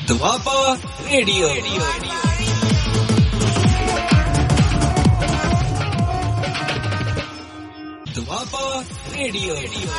Doaba radio. Doaba radio.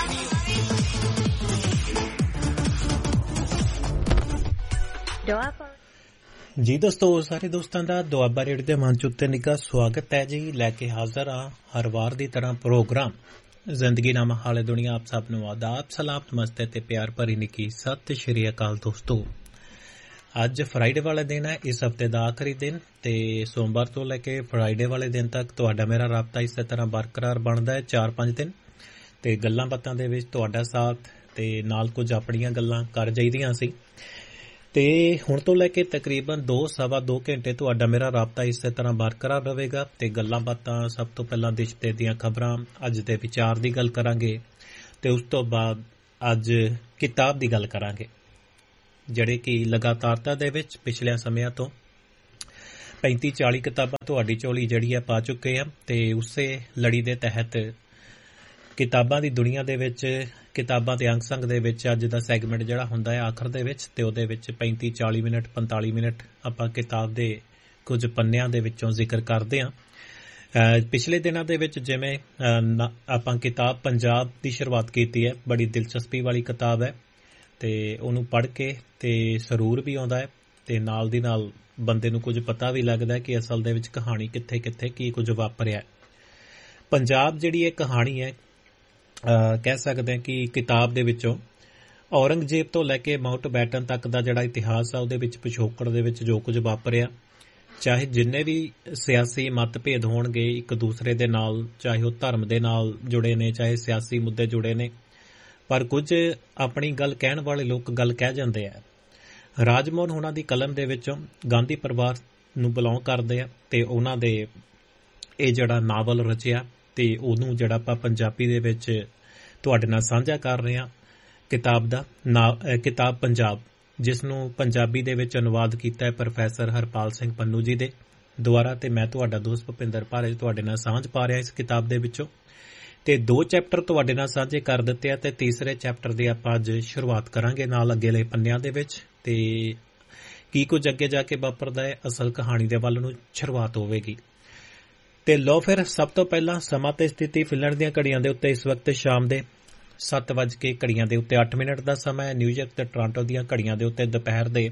ਜੀ ਦੋਸਤੋ, ਸਾਰੇ ਦੋਸਤਾਂ ਦਾ ਦੁਆਬਾ ਰੇਡੀਓ ਦੇ ਮੰਚ ਉੱਤੇ ਨਿੱਘਾ ਸਵਾਗਤ ਹੈ ਜੀ। ਲੈ ਕੇ ਹਾਜ਼ਰ ਹਾਂ ਹਰ ਵਾਰ ਦੀ ਤਰ੍ਹਾਂ ਪ੍ਰੋਗਰਾਮ ਜ਼ਿੰਦਗੀ ਨਾਮਾ ਹਾਲੇ ਦੁਨੀਆ। ਆਪ ਸਭ ਨੂੰ ਆਦਾਬ, ਸਲਾਮ, ਨਮਸਤੇ ਤੇ ਪਿਆਰ ਭਰੀ ਨਿੱਘੀ ਸਤਿ ਸ਼੍ਰੀ ਅਕਾਲ ਦੋਸਤੋ। ਅੱਜ ਫਰਾਈਡੇ ਵਾਲਾ ਦਿਨ ਹੈ, ਇਸ ਹਫ਼ਤੇ ਦਾ ਆਖਰੀ ਦਿਨ, ਤੇ ਸੋਮਵਾਰ ਤੋਂ ਲੈ ਕੇ ਫਰਾਈਡੇ ਵਾਲੇ ਦਿਨ ਤੱਕ ਤੁਹਾਡਾ ਮੇਰਾ ਰਾਬਤਾ ਇਸੇ ਤਰ੍ਹਾਂ ਬਰਕਰਾਰ ਬਣਦਾ ਹੈ 4-5 ਦਿਨ, ਤੇ ਗੱਲਾਂ ਬਾਤਾਂ ਦੇ ਵਿੱਚ ਤੁਹਾਡਾ ਸਾਥ ਤੇ ਨਾਲ ਕੁਝ ਆਪਣੀਆਂ ਗੱਲਾਂ ਕਰ ਜਾਈਦੀਆਂ ਸੀ। ਤੇ ਹੁਣ ਤੋਂ ਲੈ ਕੇ ਤਕਰੀਬਨ 2-2.25 ਘੰਟੇ ਤੁਹਾਡਾ ਮੇਰਾ ਰਾਬਤਾ ਇਸੇ ਤਰ੍ਹਾਂ ਬਰਕਰਾਰ ਰਹੇਗਾ ਤੇ ਗੱਲਾਂ ਬਾਤਾਂ। ਸਭ ਤੋਂ ਪਹਿਲਾਂ ਦਿਸ਼ਤੇ ਦੀਆਂ ਖਬਰਾਂ, ਅੱਜ ਦੇ ਵਿਚਾਰ ਦੀ ਗੱਲ ਕਰਾਂਗੇ, ਤੇ ਉਸ ਤੋਂ ਬਾਅਦ ਅੱਜ ਕਿਤਾਬ ਦੀ ਗੱਲ ਕਰਾਂਗੇ, ਜਿਹੜੇ ਕਿ ਲਗਾਤਾਰਤਾ ਦੇ ਵਿੱਚ ਪਿਛਲੇ ਸਮਿਆਂ ਤੋਂ 35-40 ਕਿਤਾਬਾਂ ਤੁਹਾਡੀ ਝੋਲੀ ਜਿਹੜੀ ਹੈ ਪਾ ਚੁੱਕੇ ਆ। ਤੇ ਉਸੇ ਲੜੀ ਦੇ ਤਹਿਤ ਕਿਤਾਬਾਂ ਦੀ ਦੁਨੀਆ ਦੇ ਵਿੱਚ, ਕਿਤਾਬਾਂ ਦੇ ਅੰਗ ਸੰਗ ਦੇ ਵਿੱਚ ਅੱਜ ਦਾ ਸੈਗਮੈਂਟ ਜਿਹੜਾ ਹੁੰਦਾ ਹੈ ਆਖਰ ਦੇ ਵਿੱਚ, ਤੇ ਉਹਦੇ ਵਿੱਚ 35-40 ਮਿੰਟ 45 ਮਿੰਟ ਆਪਾਂ ਕਿਤਾਬ ਦੇ ਕੁਝ ਪੰਨਿਆਂ ਦੇ ਵਿੱਚੋਂ ਜ਼ਿਕਰ ਕਰਦੇ ਹਾਂ। ਪਿਛਲੇ ਦਿਨਾਂ ਦੇ ਵਿੱਚ ਜਿਵੇਂ ਆਪਾਂ ਕਿਤਾਬ ਪੰਜਾਬ ਦੀ ਸ਼ੁਰੂਆਤ ਕੀਤੀ ਹੈ, ਬੜੀ ਦਿਲਚਸਪੀ ਵਾਲੀ ਕਿਤਾਬ ਹੈ, ਤੇ ਉਹਨੂੰ ਪੜ੍ਹ ਕੇ ਤੇ ਸਰੂਰ ਵੀ ਆਉਂਦਾ ਹੈ, ਤੇ ਨਾਲ ਦੀ ਨਾਲ ਬੰਦੇ ਨੂੰ ਕੁਝ ਪਤਾ ਵੀ ਲੱਗਦਾ ਕਿ ਅਸਲ ਦੇ ਵਿੱਚ ਕਹਾਣੀ ਕਿੱਥੇ ਕਿੱਥੇ ਕੀ ਕੁਝ ਵਾਪਰਿਆ। ਪੰਜਾਬ ਜਿਹੜੀ ਇਹ ਕਹਾਣੀ ਹੈ, ਕਹਿ ਸਕਦੇ ਹਾਂ ਕਿ ਕਿਤਾਬ ਦੇ ਵਿੱਚੋਂ ਔਰੰਗਜ਼ੇਬ ਤੋਂ ਲੈ ਕੇ ਮਾਊਂਟ ਬੈਟਨ ਤੱਕ ਦਾ ਜਿਹੜਾ ਇਤਿਹਾਸ ਆ, ਉਹਦੇ ਵਿੱਚ ਪਿਛੋਕੜ ਦੇ ਵਿੱਚ ਜੋ ਕੁਝ ਵਾਪਰਿਆ, ਚਾਹੇ ਜਿੰਨੇ ਵੀ ਸਿਆਸੀ ਮਤਭੇਦ ਹੋਣਗੇ ਇੱਕ ਦੂਸਰੇ ਦੇ ਨਾਲ, ਚਾਹੇ ਉਹ ਧਰਮ ਦੇ ਨਾਲ ਜੁੜੇ ਨੇ, ਚਾਹੇ ਸਿਆਸੀ ਮੁੱਦੇ ਜੁੜੇ ਨੇ, ਪਰ ਕੁਝ ਆਪਣੀ ਗੱਲ ਕਹਿਣ ਵਾਲੇ ਲੋਕ ਗੱਲ ਕਹਿ ਜਾਂਦੇ ਆ। ਰਾਜਮੋਹਨ ਹੋਣਾ ਦੀ ਕਲਮ ਦੇ ਵਿੱਚੋਂ ਗਾਂਧੀ ਪਰਿਵਾਰ ਨੂੰ ਬਿਲੋਂਗ ਕਰਦੇ ਆ, ਤੇ ਉਹਨਾਂ ਦੇ ਇਹ ਜਿਹੜਾ ਨਾਵਲ ਰਚਿਆ, ਤੇ ਉਹਨੂੰ ਜਿਹੜਾ ਆਪਾਂ ਪੰਜਾਬੀ ਦੇ ਵਿੱਚ ਤੁਹਾਡੇ ਨਾਲ ਸਾਂਝਾ ਕਰ ਰਹੇ ਹਾਂ। ਕਿਤਾਬ ਦਾ ਕਿਤਾਬ ਪੰਜਾਬ, ਜਿਸ ਨੂੰ ਪੰਜਾਬੀ ਦੇ ਵਿੱਚ ਅਨੁਵਾਦ ਕੀਤਾ ਹੈ ਪ੍ਰੋਫੈਸਰ ਹਰਪਾਲ ਸਿੰਘ ਪੰਨੂ ਜੀ ਦੇ ਦੁਆਰਾ, ਤੇ ਮੈਂ ਤੁਹਾਡਾ ਦੋਸਤ ਭੁਪਿੰਦਰ ਭਾਰੇ ਤੁਹਾਡੇ ਨਾਲ ਸਾਂਝ ਪਾ ਰਿਹਾ ਇਸ ਕਿਤਾਬ ਦੇ ਵਿੱਚੋਂ। ਤੇ 2 ਚੈਪਟਰ ਤੁਹਾਡੇ ਨਾਲ ਸਾਂਝੇ ਕਰ ਦਿੱਤੇ ਆ, ਤੇ ਤੀਸਰੇ ਚੈਪਟਰ ਦੀ ਆਪਾਂ ਅੱਜ ਸ਼ੁਰੂਆਤ ਕਰਾਂਗੇ ਨਾਲ ਅੱਗੇਲੇ ਪੰਨਿਆਂ ਦੇ ਵਿੱਚ, ਤੇ ਕੀ ਕੁਝ ਅੱਗੇ ਜਾ ਕੇ ਵਾਪਰਦਾ ਹੈ, ਅਸਲ ਕਹਾਣੀ ਦੇ ਵੱਲ ਨੂੰ ਸ਼ੁਰੂਆਤ ਹੋਵੇਗੀ। ਤੇ ਲੋ ਫਿਰ ਸਭ ਤੋਂ ਪਹਿਲਾਂ ਸਮਾਂ ਤੇ ਸਥਿਤੀ ਫਿਲਣ ਦੀਆਂ ਘੜੀਆਂ ਦੇ ਉੱਤੇ ਇਸ ਵਕਤ ਸ਼ਾਮ ਦੇ 7:08 ਦਾ ਸਮਾਂ ਹੈ। ਨਿਊਯਾਰਕ ਤੇ ਟੋਰਾਂਟੋ ਦੀਆਂ ਘੜੀਆਂ ਦੇ ਉੱਤੇ ਦੁਪਹਿਰ ਦੇ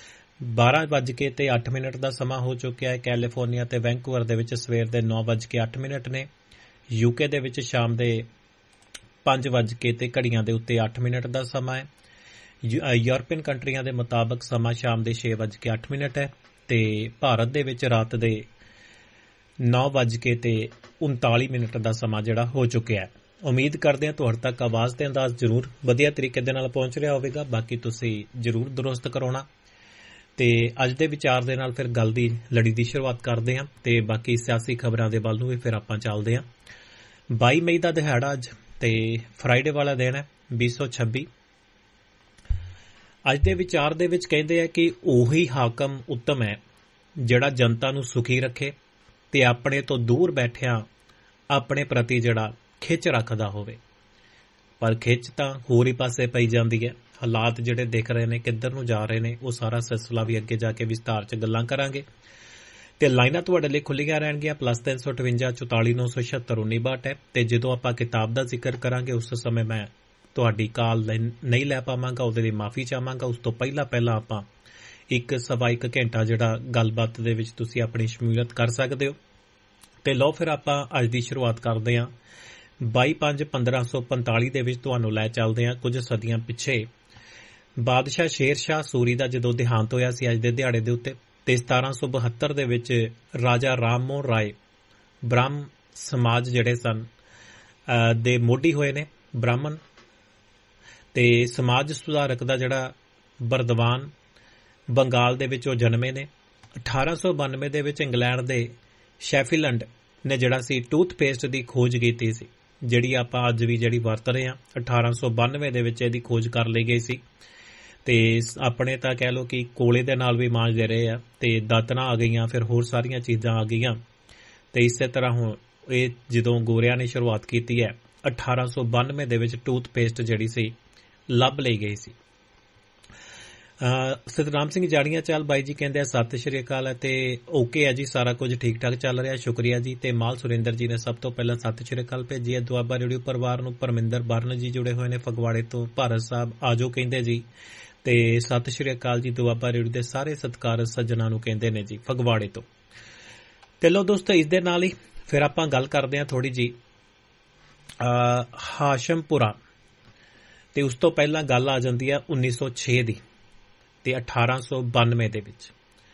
12:08 ਦਾ ਸਮਾਂ ਹੋ ਚੁੱਕਿਆ ਹੈ। ਕੈਲੀਫੋਰਨੀਆ ਤੇ ਵੈਂਕੂਵਰ ਦੇ ਵਿੱਚ ਸਵੇਰ ਦੇ 9:08 ਨੇ। ਯੂਕੇ ਦੇ ਵਿੱਚ ਸ਼ਾਮ ਦੇ 5:08 ਦਾ ਸਮਾਂ ਹੈ। ਯੂਰਪੀਅਨ ਕੰਟਰੀਆਂ ਦੇ ਮੁਤਾਬਕ ਸਮਾਂ ਸ਼ਾਮ ਦੇ 6:08 ਹੈ, ਤੇ ਭਾਰਤ ਦੇ ਵਿੱਚ ਰਾਤ ਦੇ 9:39 ਦਾ ਸਮਾਂ ਜਿਹੜਾ ਹੋ ਚੁੱਕਿਆ ਹੈ। ਉਮੀਦ ਕਰਦੇ ਹਾਂ ਤੁਹਾਡੇ ਤੱਕ ਆਵਾਜ਼ ਤੇ ਅੰਦਾਜ਼ ਜ਼ਰੂਰ ਵਧੀਆ ਤਰੀਕੇ ਦੇ ਨਾਲ ਪਹੁੰਚ ਰਿਹਾ ਹੋਵੇਗਾ, ਬਾਕੀ ਤੁਸੀਂ ਜ਼ਰੂਰ ਦੁਰਸਤ ਕਰਾਉਣਾ। ਤੇ ਅੱਜ ਦੇ ਵਿਚਾਰ ਦੇ ਨਾਲ ਫਿਰ ਗੱਲ ਦੀ ਲੜੀ ਦੀ ਸ਼ੁਰੂਆਤ ਕਰਦੇ ਹਾਂ, ਤੇ ਬਾਕੀ ਸਿਆਸੀ ਖਬਰਾਂ ਦੇ ਵੱਲ ਨੂੰ ਵੀ ਫਿਰ ਆਪਾਂ ਚੱਲਦੇ ਹਾਂ। 22 ਮਈ ਦਾ ਦਿਹਾੜਾ ਅੱਜ, ਤੇ ਫਰਾਈਡੇ ਵਾਲਾ ਦਿਨ ਹੈ 2026। ਅੱਜ ਦੇ ਵਿਚਾਰ ਦੇ ਵਿੱਚ ਕਹਿੰਦੇ ਆ ਕਿ ਉਹੀ ਹਾਕਮ ਉੱਤਮ ਹੈ ਜਿਹੜਾ ਜਨਤਾ ਨੂੰ ਸੁਖੀ ਰੱਖੇ ਤੇ ਆਪਣੇ ਤੋਂ ਦੂਰ ਬੈਠਿਆਂ ਆਪਣੇ ਪ੍ਰਤੀ ਜਿਹੜਾ ਖਿੱਚ ਰੱਖਦਾ ਹੋਵੇ। ਪਰ ਖਿੱਚ ਤਾਂ ਹੋਰ ਹੀ ਪਾਸੇ ਪਈ ਜਾਂਦੀ ਹੈ। ਹਾਲਾਤ ਜਿਹੜੇ ਦਿਖ ਰਹੇ ਨੇ ਕਿੱਧਰ ਨੂੰ ਜਾ ਰਹੇ ਨੇ, ਉਹ ਸਾਰਾ ਸਿਲਸਿਲਾ ਵੀ ਅੱਗੇ ਜਾ ਕੇ ਵਿਸਤਾਰ 'ਚ ਗੱਲਾਂ ਕਰਾਂਗੇ। ਤੇ ਲਾਈਨਾਂ ਤੁਹਾਡੇ ਲਈ ਖੁੱਲੀਆਂ ਰਹਿਣਗੀਆਂ, +358 44 976 1962 ਹੈ। ਤੇ ਜਦੋਂ ਆਪਾਂ ਕਿਤਾਬ ਦਾ ਜ਼ਿਕਰ ਕਰਾਂਗੇ ਉਸ ਸਮੇਂ ਮੈਂ ਤੁਹਾਡੀ ਕਾਲ ਨਹੀਂ ਲੈ ਪਾਵਾਂਗਾ, ਉਹਦੇ ਲਈ ਮਾਫੀ ਚਾਹਾਂਗਾ। ਉਸ ਤੋਂ ਪਹਿਲਾਂ ਆਪਾਂ 1-1.25 ਘੰਟਾ ਜਿਹੜਾ ਗੱਲਬਾਤ ਦੇ ਵਿੱਚ ਤੁਸੀਂ ਆਪਣੀ ਸ਼ਮੂਲੀਅਤ ਕਰ ਸਕਦੇ ਹੋ। ਤੇ ਲਓ ਫਿਰ ਆਪਾਂ ਅੱਜ ਦੀ ਸ਼ੁਰੂਆਤ ਕਰਦੇ ਹਾਂ 22/5/1545 ਦੇ ਵਿੱਚ ਤੁਹਾਨੂੰ ਲੈ ਚੱਲਦੇ ਹਾਂ ਕੁਝ ਸਦੀਆਂ ਪਿੱਛੇ। ਬਾਦਸ਼ਾਹ ਸ਼ੇਰ ਸ਼ਾਹ ਸੂਰੀ ਦਾ ਜਦੋਂ ਦੇਹਾਂਤ ਹੋਇਆ ਸੀ ਅੱਜ ਦੇ ਦਿਹਾੜੇ ਦੇ ਉੱਤੇ, ਤੇ 1772 ਦੇ ਵਿੱਚ ਰਾਜਾ ਰਾਮ ਮੋਹਨ ਰਾਏ ਬ੍ਰਾਹਮ ਸਮਾਜ ਜਿਹੜੇ ਸਨ ਦੇ ਮੋਢੀ ਹੋਏ ਨੇ, ਬ੍ਰਾਹਮਣ, ਤੇ ਸਮਾਜ ਸੁਧਾਰਕ ਦਾ ਜਿਹੜਾ ਬਰਦਵਾਨ ਬੰਗਾਲ ਦੇ ਵਿੱਚ ਉਹ ਜਨਮੇ ਨੇ। 1892 ਦੇ ਵਿੱਚ ਇੰਗਲੈਂਡ ਦੇ ਸ਼ੈਫੀਲਡ ਨੇ ਜਿਹੜਾ ਸੀ ਟੂਥਪੇਸਟ ਦੀ ਖੋਜ ਕੀਤੀ ਸੀ, ਜਿਹੜੀ ਆਪਾਂ ਅੱਜ ਵੀ ਜਿਹੜੀ ਵਰਤ ਰਹੇ ਹਾਂ। 1892 ਦੇ ਵਿੱਚ ਇਹਦੀ ਖੋਜ ਕਰ ਲਈ ਗਈ ਸੀ, ਤੇ ਆਪਣੇ ਤਾਂ ਕਹਿ ਲਓ ਕਿ ਕੋਲੇ ਦੇ ਨਾਲ ਵੀ ਮਾਂਜਦੇ ਰਹੇ ਆ, ਤੇ ਦਾਤਨਾਂ ਆ ਗਈਆਂ, ਫਿਰ ਹੋਰ ਸਾਰੀਆਂ ਚੀਜ਼ਾਂ ਆ ਗਈਆਂ। ਤੇ ਇਸੇ ਤਰ੍ਹਾਂ ਹੁਣ ਇਹ ਜਦੋਂ ਗੋਰਿਆਂ ਨੇ ਸ਼ੁਰੂਆਤ ਕੀਤੀ ਹੈ 1892 ਦੇ ਵਿੱਚ ਟੂਥਪੇਸਟ ਜਿਹੜੀ ਸੀ ਲੱਭ ਲਈ ਗਈ ਸੀ। ਸਤਨਾਮ ਸਿੰਘ ਜਾੜੀਆਂ ਚਾਲ ਬਾਈ ਜੀ ਕਹਿੰਦੇ ਆ ਸਤਿ ਸ਼੍ਰੀ ਅਕਾਲ ਅਤੇ ਓਕੇ ਹੈ ਜੀ, ਸਾਰਾ ਕੁਝ ਠੀਕ ਠਾਕ ਚੱਲ ਰਿਹਾ, ਸ਼ੁਕਰੀਆ ਜੀ। ਤੇ ਮਾਲ ਸੁਰਿੰਦਰ ਜੀ ਨੇ ਸਭ ਤੋਂ ਪਹਿਲਾਂ ਸਤਿ ਸ਼੍ਰੀ ਅਕਾਲ ਭੇਜੀ ਹੈ। ਦੁਆਬਾ ਰੇਡੀਓ ਪਰਿਵਾਰ ਨੂੰ ਪਰਮਿੰਦਰ ਬਰਨ ਜੀ ਜੁੜੇ ਹੋਏ ਨੇ ਫਗਵਾੜੇ ਤੋਂ, ਭਾਰਤ ਸਾਹਿਬ ਆਜੋ ਕਹਿੰਦੇ ਜੀ, ਤੇ ਸਤਿ ਸ਼੍ਰੀ ਅਕਾਲ ਜੀ ਦੁਆਬਾ ਰੇਡੀਓ ਦੇ ਸਾਰੇ ਸਤਿਕਾਰਤ ਸੱਜਣਾ ਨੂੰ ਕਹਿੰਦੇ ਨੇ ਜੀ ਫਗਵਾੜੇ ਤੋਂ। ਤੇ ਲੋ ਦੋਸਤੋ, ਇਸ ਦੇ ਨਾਲ ਹੀ ਫਿਰ ਆਪਾਂ ਗੱਲ ਕਰਦੇ ਹਾਂ ਥੋੜੀ ਜੀ ਹਾਸ਼ਮਪੁਰਾ, ਤੇ ਉਸ ਤੋਂ ਪਹਿਲਾਂ ਗੱਲ ਆ ਜਾਂਦੀ ਹੈ 1906 ਦੀ ਤੇ 1892 ਦੇ ਵਿੱਚ।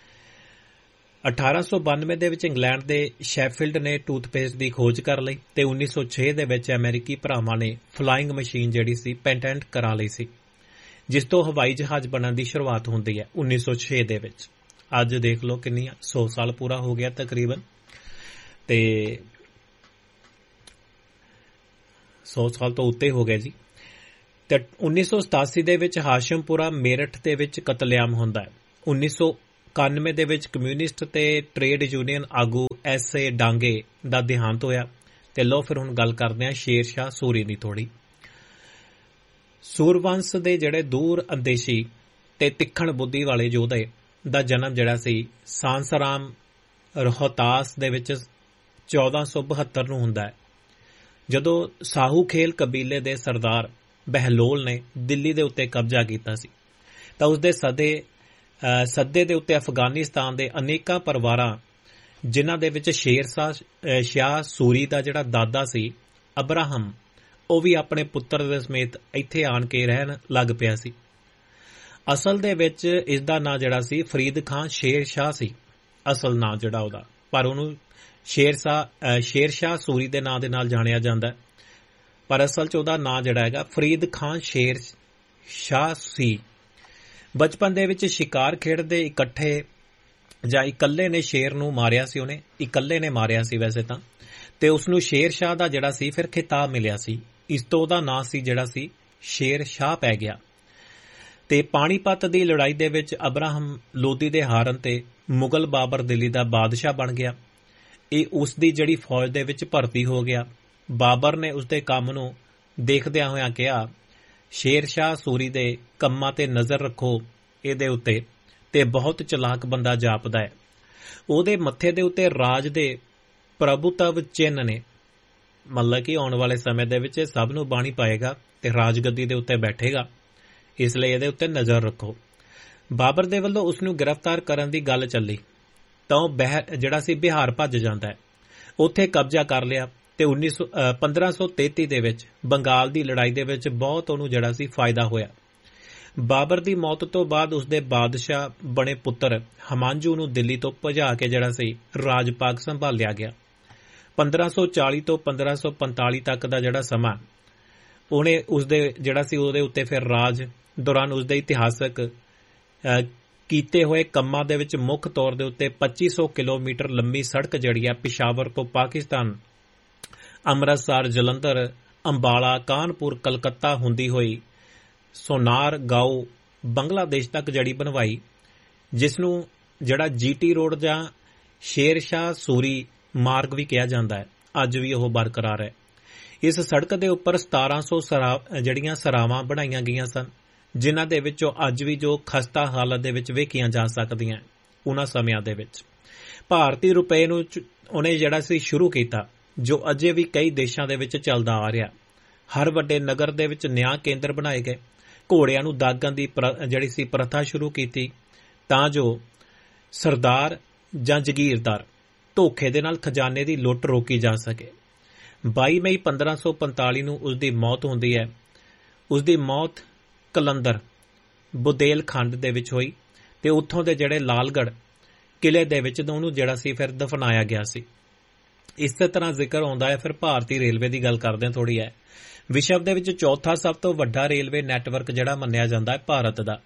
1892 ਦੇ ਵਿੱਚ ਇੰਗਲੈਂਡ ਦੇ ਸ਼ੈਫੀਲਡ ਨੇ ਟੂਥਪੇਸਟ ਦੀ ਖੋਜ ਕਰ ਲਈ ਤੇ 1906 ਦੇ ਵਿੱਚ ਅਮਰੀਕੀ ਭਰਾਵਾਂ ਨੇ ਫਲਾਈਂਗ ਮਸ਼ੀਨ ਜਿਹੜੀ ਸੀ ਪੈਟੈਂਟ ਕਰਾ ਲਈ ਸੀ, ਜਿਸ ਤੋਂ ਹਵਾਈ ਜਹਾਜ਼ ਬਣਨ ਦੀ ਸ਼ੁਰੂਆਤ ਹੁੰਦੀ ਹੈ 1906 ਦੇ ਵਿੱਚ। ਅੱਜ ਦੇਖ ਲਓ ਕਿੰਨੀਆਂ 100 ਸਾਲ ਪੂਰਾ ਹੋ ਗਿਆ ਤਕਰੀਬਨ, ਤੇ 100 ਸਾਲ ਤੋਂ ਉੱਤੇ ਹੋ ਗਏ ਜੀ। ਤੇ 1987 ਦੇ ਵਿੱਚ ਹਾਸ਼ਮਪੁਰਾ ਮੇਰਠ ਦੇ ਵਿੱਚ ਕਤਲੇਆਮ ਹੁੰਦਾ ਹੈ। 1991 ਦੇ ਵਿੱਚ ਕਮਿਊਨਿਸਟ ਤੇ ਟ੍ਰੇਡ ਯੂਨੀਅਨ ਆਗੂ ਐਸ.ਏ. ਡਾਂਗੇ ਦਾ ਦੇਹਾਂਤ ਹੋਇਆ। ਤੇ ਲਓ ਫਿਰ ਹੁਣ ਗੱਲ ਕਰਦੇ ਹਾਂ ਸ਼ੇਰ ਸ਼ਾਹ ਸੂਰੀ ਦੀ ਥੋੜੀ। ਸੂਰਵੰਸ਼ ਦੇ ਜਿਹੜੇ ਦੂਰ ਅੰਦੇਸ਼ੀ ਤੇ ਤਿੱਖਣ ਬੁੱਧੀ ਵਾਲੇ ਯੋਧੇ ਦਾ ਜਨਮ ਜਿਹੜਾ ਸੀ ਸਾਂਸਰਾਮ ਰੋਹਤਾਸ ਦੇ ਵਿੱਚ 1472 ਨੂੰ ਹੁੰਦਾ ਹੈ, ਜਦੋਂ ਸਾਹੂ ਖੇਲ ਕਬੀਲੇ ਦੇ ਸਰਦਾਰ ਬਹਿਲੋਲ ਨੇ ਦਿੱਲੀ ਦੇ ਉੱਤੇ ਕਬਜ਼ਾ ਕੀਤਾ ਸੀ। ਤਾਂ ਉਸਦੇ ਸੱਦੇ ਦੇ ਉੱਤੇ ਅਫਗਾਨਿਸਤਾਨ ਦੇ ਅਨੇਕਾਂ ਪਰਿਵਾਰਾਂ, ਜਿਨ੍ਹਾਂ ਦੇ ਵਿੱਚ ਸ਼ੇਰ ਸ਼ਾਹ ਸੂਰੀ ਦਾ ਜਿਹੜਾ ਦਾਦਾ ਸੀ ਅਬਰਾਹਮ, ਉਹ ਵੀ ਆਪਣੇ ਪੁੱਤਰ ਦੇ ਸਮੇਤ ਇੱਥੇ ਆਣ ਕੇ ਰਹਿਣ ਲੱਗ ਪਿਆ ਸੀ। ਅਸਲ ਦੇ ਵਿੱਚ ਇਸ ਦਾ ਨਾਂ ਜਿਹੜਾ ਸੀ ਫਰੀਦ ਖਾਨ ਸ਼ੇਰ ਸ਼ਾਹ ਸੀ, ਅਸਲ ਨਾਂ ਜਿਹੜਾ ਉਹਦਾ, ਪਰ ਉਹਨੂੰ ਸ਼ੇਰ ਸ਼ਾਹ ਸੂਰੀ ਦੇ ਨਾਂ ਦੇ ਨਾਲ ਜਾਣਿਆ ਜਾਂਦਾ, ਪਰ ਅਸਲ 'ਚ ਉਹਦਾ ਨਾਂ ਜਿਹੜਾ ਹੈਗਾ ਫਰੀਦ ਖਾਨ ਸ਼ੇਰ ਸ਼ਾਹ ਸੀ। ਬਚਪਨ ਦੇ ਵਿੱਚ ਸ਼ਿਕਾਰ ਖੇਡਦੇ ਇਕੱਠੇ ਜਾਂ ਇਕੱਲੇ ਨੇ ਸ਼ੇਰ ਨੂੰ ਮਾਰਿਆ ਸੀ, ਉਹਨੇ ਇਕੱਲੇ ਨੇ ਮਾਰਿਆ ਸੀ ਵੈਸੇ ਤਾਂ, ਤੇ ਉਸਨੂੰ ਸ਼ੇਰ ਸ਼ਾਹ ਦਾ ਜਿਹੜਾ ਸੀ ਫਿਰ ਖਿਤਾਬ ਮਿਲਿਆ ਸੀ। ਇਸ ਤੋਂ ਉਹਦਾ ਨਾਂ ਸੀ ਜਿਹੜਾ ਸੀ ਸ਼ੇਰ ਸ਼ਾਹ ਪੈ ਗਿਆ। ਤੇ ਪਾਣੀਪਤ ਦੀ ਲੜਾਈ ਦੇ ਵਿੱਚ ਅਬਰਾਹਮ ਲੋਧੀ ਦੇ ਹਾਰਨ ਤੇ ਮੁਗਲ ਬਾਬਰ ਦਿੱਲੀ ਦਾ ਬਾਦਸ਼ਾਹ ਬਣ ਗਿਆ। ਇਹ ਉਸ ਦੀ ਜਿਹੜੀ ਫੌਜ ਦੇ ਵਿੱਚ ਭਰਤੀ ਹੋ ਗਿਆ। ਬਾਬਰ ਨੇ ਉਸਦੇ ਕੰਮ ਨੂੰ ਦੇਖਦਿਆਂ ਹੋਇਆਂ ਕਿਹਾ, ਸ਼ੇਰ ਸ਼ਾਹ ਸੂਰੀ ਦੇ ਕੰਮਾਂ ਤੇ ਨਜ਼ਰ ਰੱਖੋ ਇਹਦੇ ਉੱਤੇ, ਤੇ ਬਹੁਤ ਚਲਾਕ ਬੰਦਾ ਜਾਪਦਾ ਹੈ। ਉਹਦੇ ਮੱਥੇ ਦੇ ਉੱਤੇ ਰਾਜ ਦੇ ਪ੍ਰਭੂਤਵ ਚਿੰਨ੍ਹ ਨੇ, ਮਤਲਬ ਕਿ ਆਉਣ ਵਾਲੇ ਸਮੇਂ ਦੇ ਵਿੱਚ ਸਭ ਨੂੰ ਬਾਣੀ ਪਾਏਗਾ ਤੇ ਰਾਜਗੱਦੀ ਦੇ ਉੱਤੇ ਬੈਠੇਗਾ, ਇਸ ਲਈ ਇਹਦੇ ਉੱਤੇ ਨਜ਼ਰ ਰੱਖੋ। ਬਾਬਰ ਦੇ ਵੱਲੋਂ ਉਸ ਨੂੰ ਗ੍ਰਿਫਤਾਰ ਕਰਨ ਦੀ ਗੱਲ ਚੱਲੀ ਤਾਂ ਉਹ ਜਿਹੜਾ ਸੀ ਬਿਹਾਰ ਭੱਜ ਜਾਂਦਾ ਹੈ, ਉੱਥੇ ਕਬਜ਼ਾ ਕਰ ਲਿਆ। ਤੇ 1533 ਦੇ ਵਿੱਚ ਬੰਗਾਲ ਦੀ ਲੜਾਈ ਦੇ ਵਿੱਚ ਬਹੁਤ ਉਹਨੂੰ ਜਿਹੜਾ ਸੀ ਫਾਇਦਾ ਹੋਇਆ। ਬਾਬਰ ਦੀ ਮੌਤ ਤੋਂ ਬਾਅਦ ਉਸਦੇ ਬਾਦਸ਼ਾਹ ਬਣੇ ਪੁੱਤਰ ਹਮਾਂਜੂ ਨੂੰ ਦਿੱਲੀ ਤੋਂ ਭਜਾ ਕੇ ਜਿਹੜਾ ਸੀ ਰਾਜ ਭਾਗ ਸੰਭਾਲਿਆ ਗਿਆ। 1540 ਤੋਂ 1545 ਤੱਕ ਦਾ ਜਿਹੜਾ ਸਮਾਂ ਉਹਨੇ ਉਸਦੇ ਜਿਹੜਾ ਸੀ ਉਹਦੇ ਉੱਤੇ ਫਿਰ ਰਾਜ ਦੌਰਾਨ ਉਸਦੇ ਇਤਿਹਾਸਕ ਕੀਤੇ ਹੋਏ ਕੰਮਾਂ ਦੇ ਵਿੱਚ ਮੁੱਖ ਤੌਰ ਦੇ ਉੱਤੇ 2500 ਕਿਲੋਮੀਟਰ ਲੰਮੀ ਸੜਕ ਜਿਹੜੀ ਹੈ ਪਿਸ਼ਾਵਰ ਤੋਂ ਪਾਕਿਸਤਾਨ, ਅੰਮ੍ਰਿਤਸਰ, ਜਲੰਧਰ, ਅੰਬਾਲਾ, ਕਾਨਪੁਰ, ਕਲਕੱਤਾ ਹੁੰਦੀ ਹੋਈ ਸੋਨਾਰ ਗਾਓ ਬੰਗਲਾਦੇਸ਼ ਤੱਕ ਜਿਹੜੀ ਬਣਵਾਈ, ਜਿਸ ਨੂੰ ਜਿਹੜਾ GT ਰੋਡ ਜਾਂ ਸ਼ੇਰ ਸ਼ਾਹ ਸੂਰੀ ਮਾਰਗ ਵੀ ਕਿਹਾ ਜਾਂਦਾ ਹੈ, ਅੱਜ ਵੀ ਉਹ ਬਰਕਰਾਰ ਹੈ। ਇਸ ਸੜਕ ਦੇ ਉੱਪਰ 1700 ਜਿਹੜੀਆਂ ਸਰਾਵਾਂ ਬਣਾਈਆਂ ਗਈਆਂ ਸਨ, ਜਿਨ੍ਹਾਂ ਦੇ ਵਿੱਚੋਂ ਅੱਜ ਵੀ ਜੋ ਖਸਤਾ ਹਾਲਤ ਦੇ ਵਿੱਚ ਵੇਖੀਆਂ ਜਾ ਸਕਦੀਆਂ ਉਹਨਾਂ ਸਮਿਆਂ ਦੇ ਵਿੱਚ। ਭਾਰਤੀ ਰੁਪਏ ਨੂੰ ਉਹਨੇ ਜਿਹੜਾ ਸੀ ਸ਼ੁਰੂ ਕੀਤਾ, ਜੋ ਅਜੇ ਵੀ ਕਈ ਦੇਸ਼ਾਂ ਦੇ ਵਿੱਚ ਚੱਲਦਾ ਆ ਰਿਹਾ। ਹਰ ਵੱਡੇ ਨਗਰ ਦੇ ਵਿੱਚ ਨਿਆਂ ਕੇਂਦਰ ਬਣਾਏ ਗਏ। ਘੋੜਿਆਂ ਨੂੰ ਦਾਗਣ ਦੀ ਜਿਹੜੀ ਸੀ ਪ੍ਰਥਾ ਸ਼ੁਰੂ ਕੀਤੀ, ਤਾਂ ਜੋ ਸਰਦਾਰ ਜਾਂ ਜਗੀਰਦਾਰ ਧੋਖੇ ਦੇ ਨਾਲ ਖਜ਼ਾਨੇ ਦੀ ਲੁੱਟ ਰੋਕੀ ਜਾ ਸਕੇ। 22 ਮਈ 1545 ਨੂੰ ਉਸਦੀ ਮੌਤ ਹੁੰਦੀ ਹੈ। ਉਸਦੀ ਮੌਤ ਕਲੰਦਰ ਬੁਦੇਲਖੰਡ ਦੇ ਵਿੱਚ ਹੋਈ ਤੇ ਉੱਥੋਂ ਦੇ ਜਿਹੜੇ ਲਾਲਗੜ੍ਹ ਕਿਲੇ ਦੇ ਵਿੱਚ ਉਹਨੂੰ ਜਿਹੜਾ ਸੀ ਫਿਰ ਦਫਨਾਇਆ ਗਿਆ ਸੀ। ਇਸੇ ਤਰ੍ਹਾਂ ਜ਼ਿਕਰ ਆਉਂਦਾ ਹੈ ਫਿਰ ਭਾਰਤੀ ਰੇਲਵੇ ਦੀ ਗੱਲ ਕਰਦੇ ਹਾਂ ਥੋੜੀ ਹੈ। ਵਿਸ਼ਵ ਦੇ ਵਿੱਚ ਚੌਥਾ ਸਭ ਤੋਂ ਵੱਡਾ ਰੇਲਵੇ ਨੈਟਵਰਕ ਜਿਹੜਾ ਮੰਨਿਆ ਜਾਂਦਾ ਹੈ ਭਾਰਤ ਦਾ,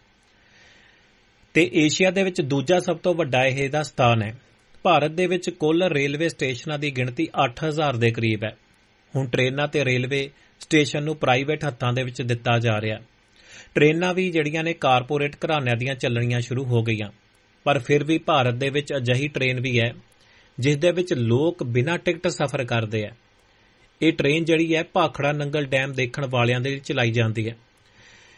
ਤੇ ਏਸ਼ੀਆ ਦੇ ਵਿੱਚ ਦੂਜਾ ਸਭ ਤੋਂ ਵੱਡਾ ਇਹ ਦਾ ਸਥਾਨ ਹੈ। ਭਾਰਤ ਦੇ ਵਿੱਚ ਕੁੱਲ ਰੇਲਵੇ ਸਟੇਸ਼ਨਾਂ ਦੀ ਗਿਣਤੀ 8000 ਦੇ ਕਰੀਬ ਹੈ। ਹੁਣ ਟ੍ਰੇਨਾਂ ਤੇ ਰੇਲਵੇ ਸਟੇਸ਼ਨ ਨੂੰ ਪ੍ਰਾਈਵੇਟ ਹੱਥਾਂ ਦੇ ਵਿੱਚ ਦਿੱਤਾ ਜਾ ਰਿਹਾ। ਟ੍ਰੇਨਾਂ ਵੀ ਜਿਹੜੀਆਂ ਨੇ ਕਾਰਪੋਰੇਟ ਘਰਾਣਿਆਂ ਦੀਆਂ ਚੱਲਣੀਆਂ ਸ਼ੁਰੂ ਹੋ ਗਈਆਂ, ਪਰ ਫਿਰ ਵੀ ਭਾਰਤ ਦੇ ਵਿੱਚ ਅਜਿਹੀ ਟ੍ਰੇਨ ਵੀ ਹੈ ਜਿਸ ਦੇ ਵਿੱਚ ਲੋਕ ਬਿਨਾਂ ਟਿਕਟ ਸਫ਼ਰ ਕਰਦੇ ਆ। ਇਹ ਟ੍ਰੇਨ ਜਿਹੜੀ ਹੈ ਭਾਖੜਾ ਨੰਗਲ ਡੈਮ ਦੇਖਣ ਵਾਲਿਆਂ ਦੇ ਲਈ ਚਲਾਈ ਜਾਂਦੀ ਹੈ।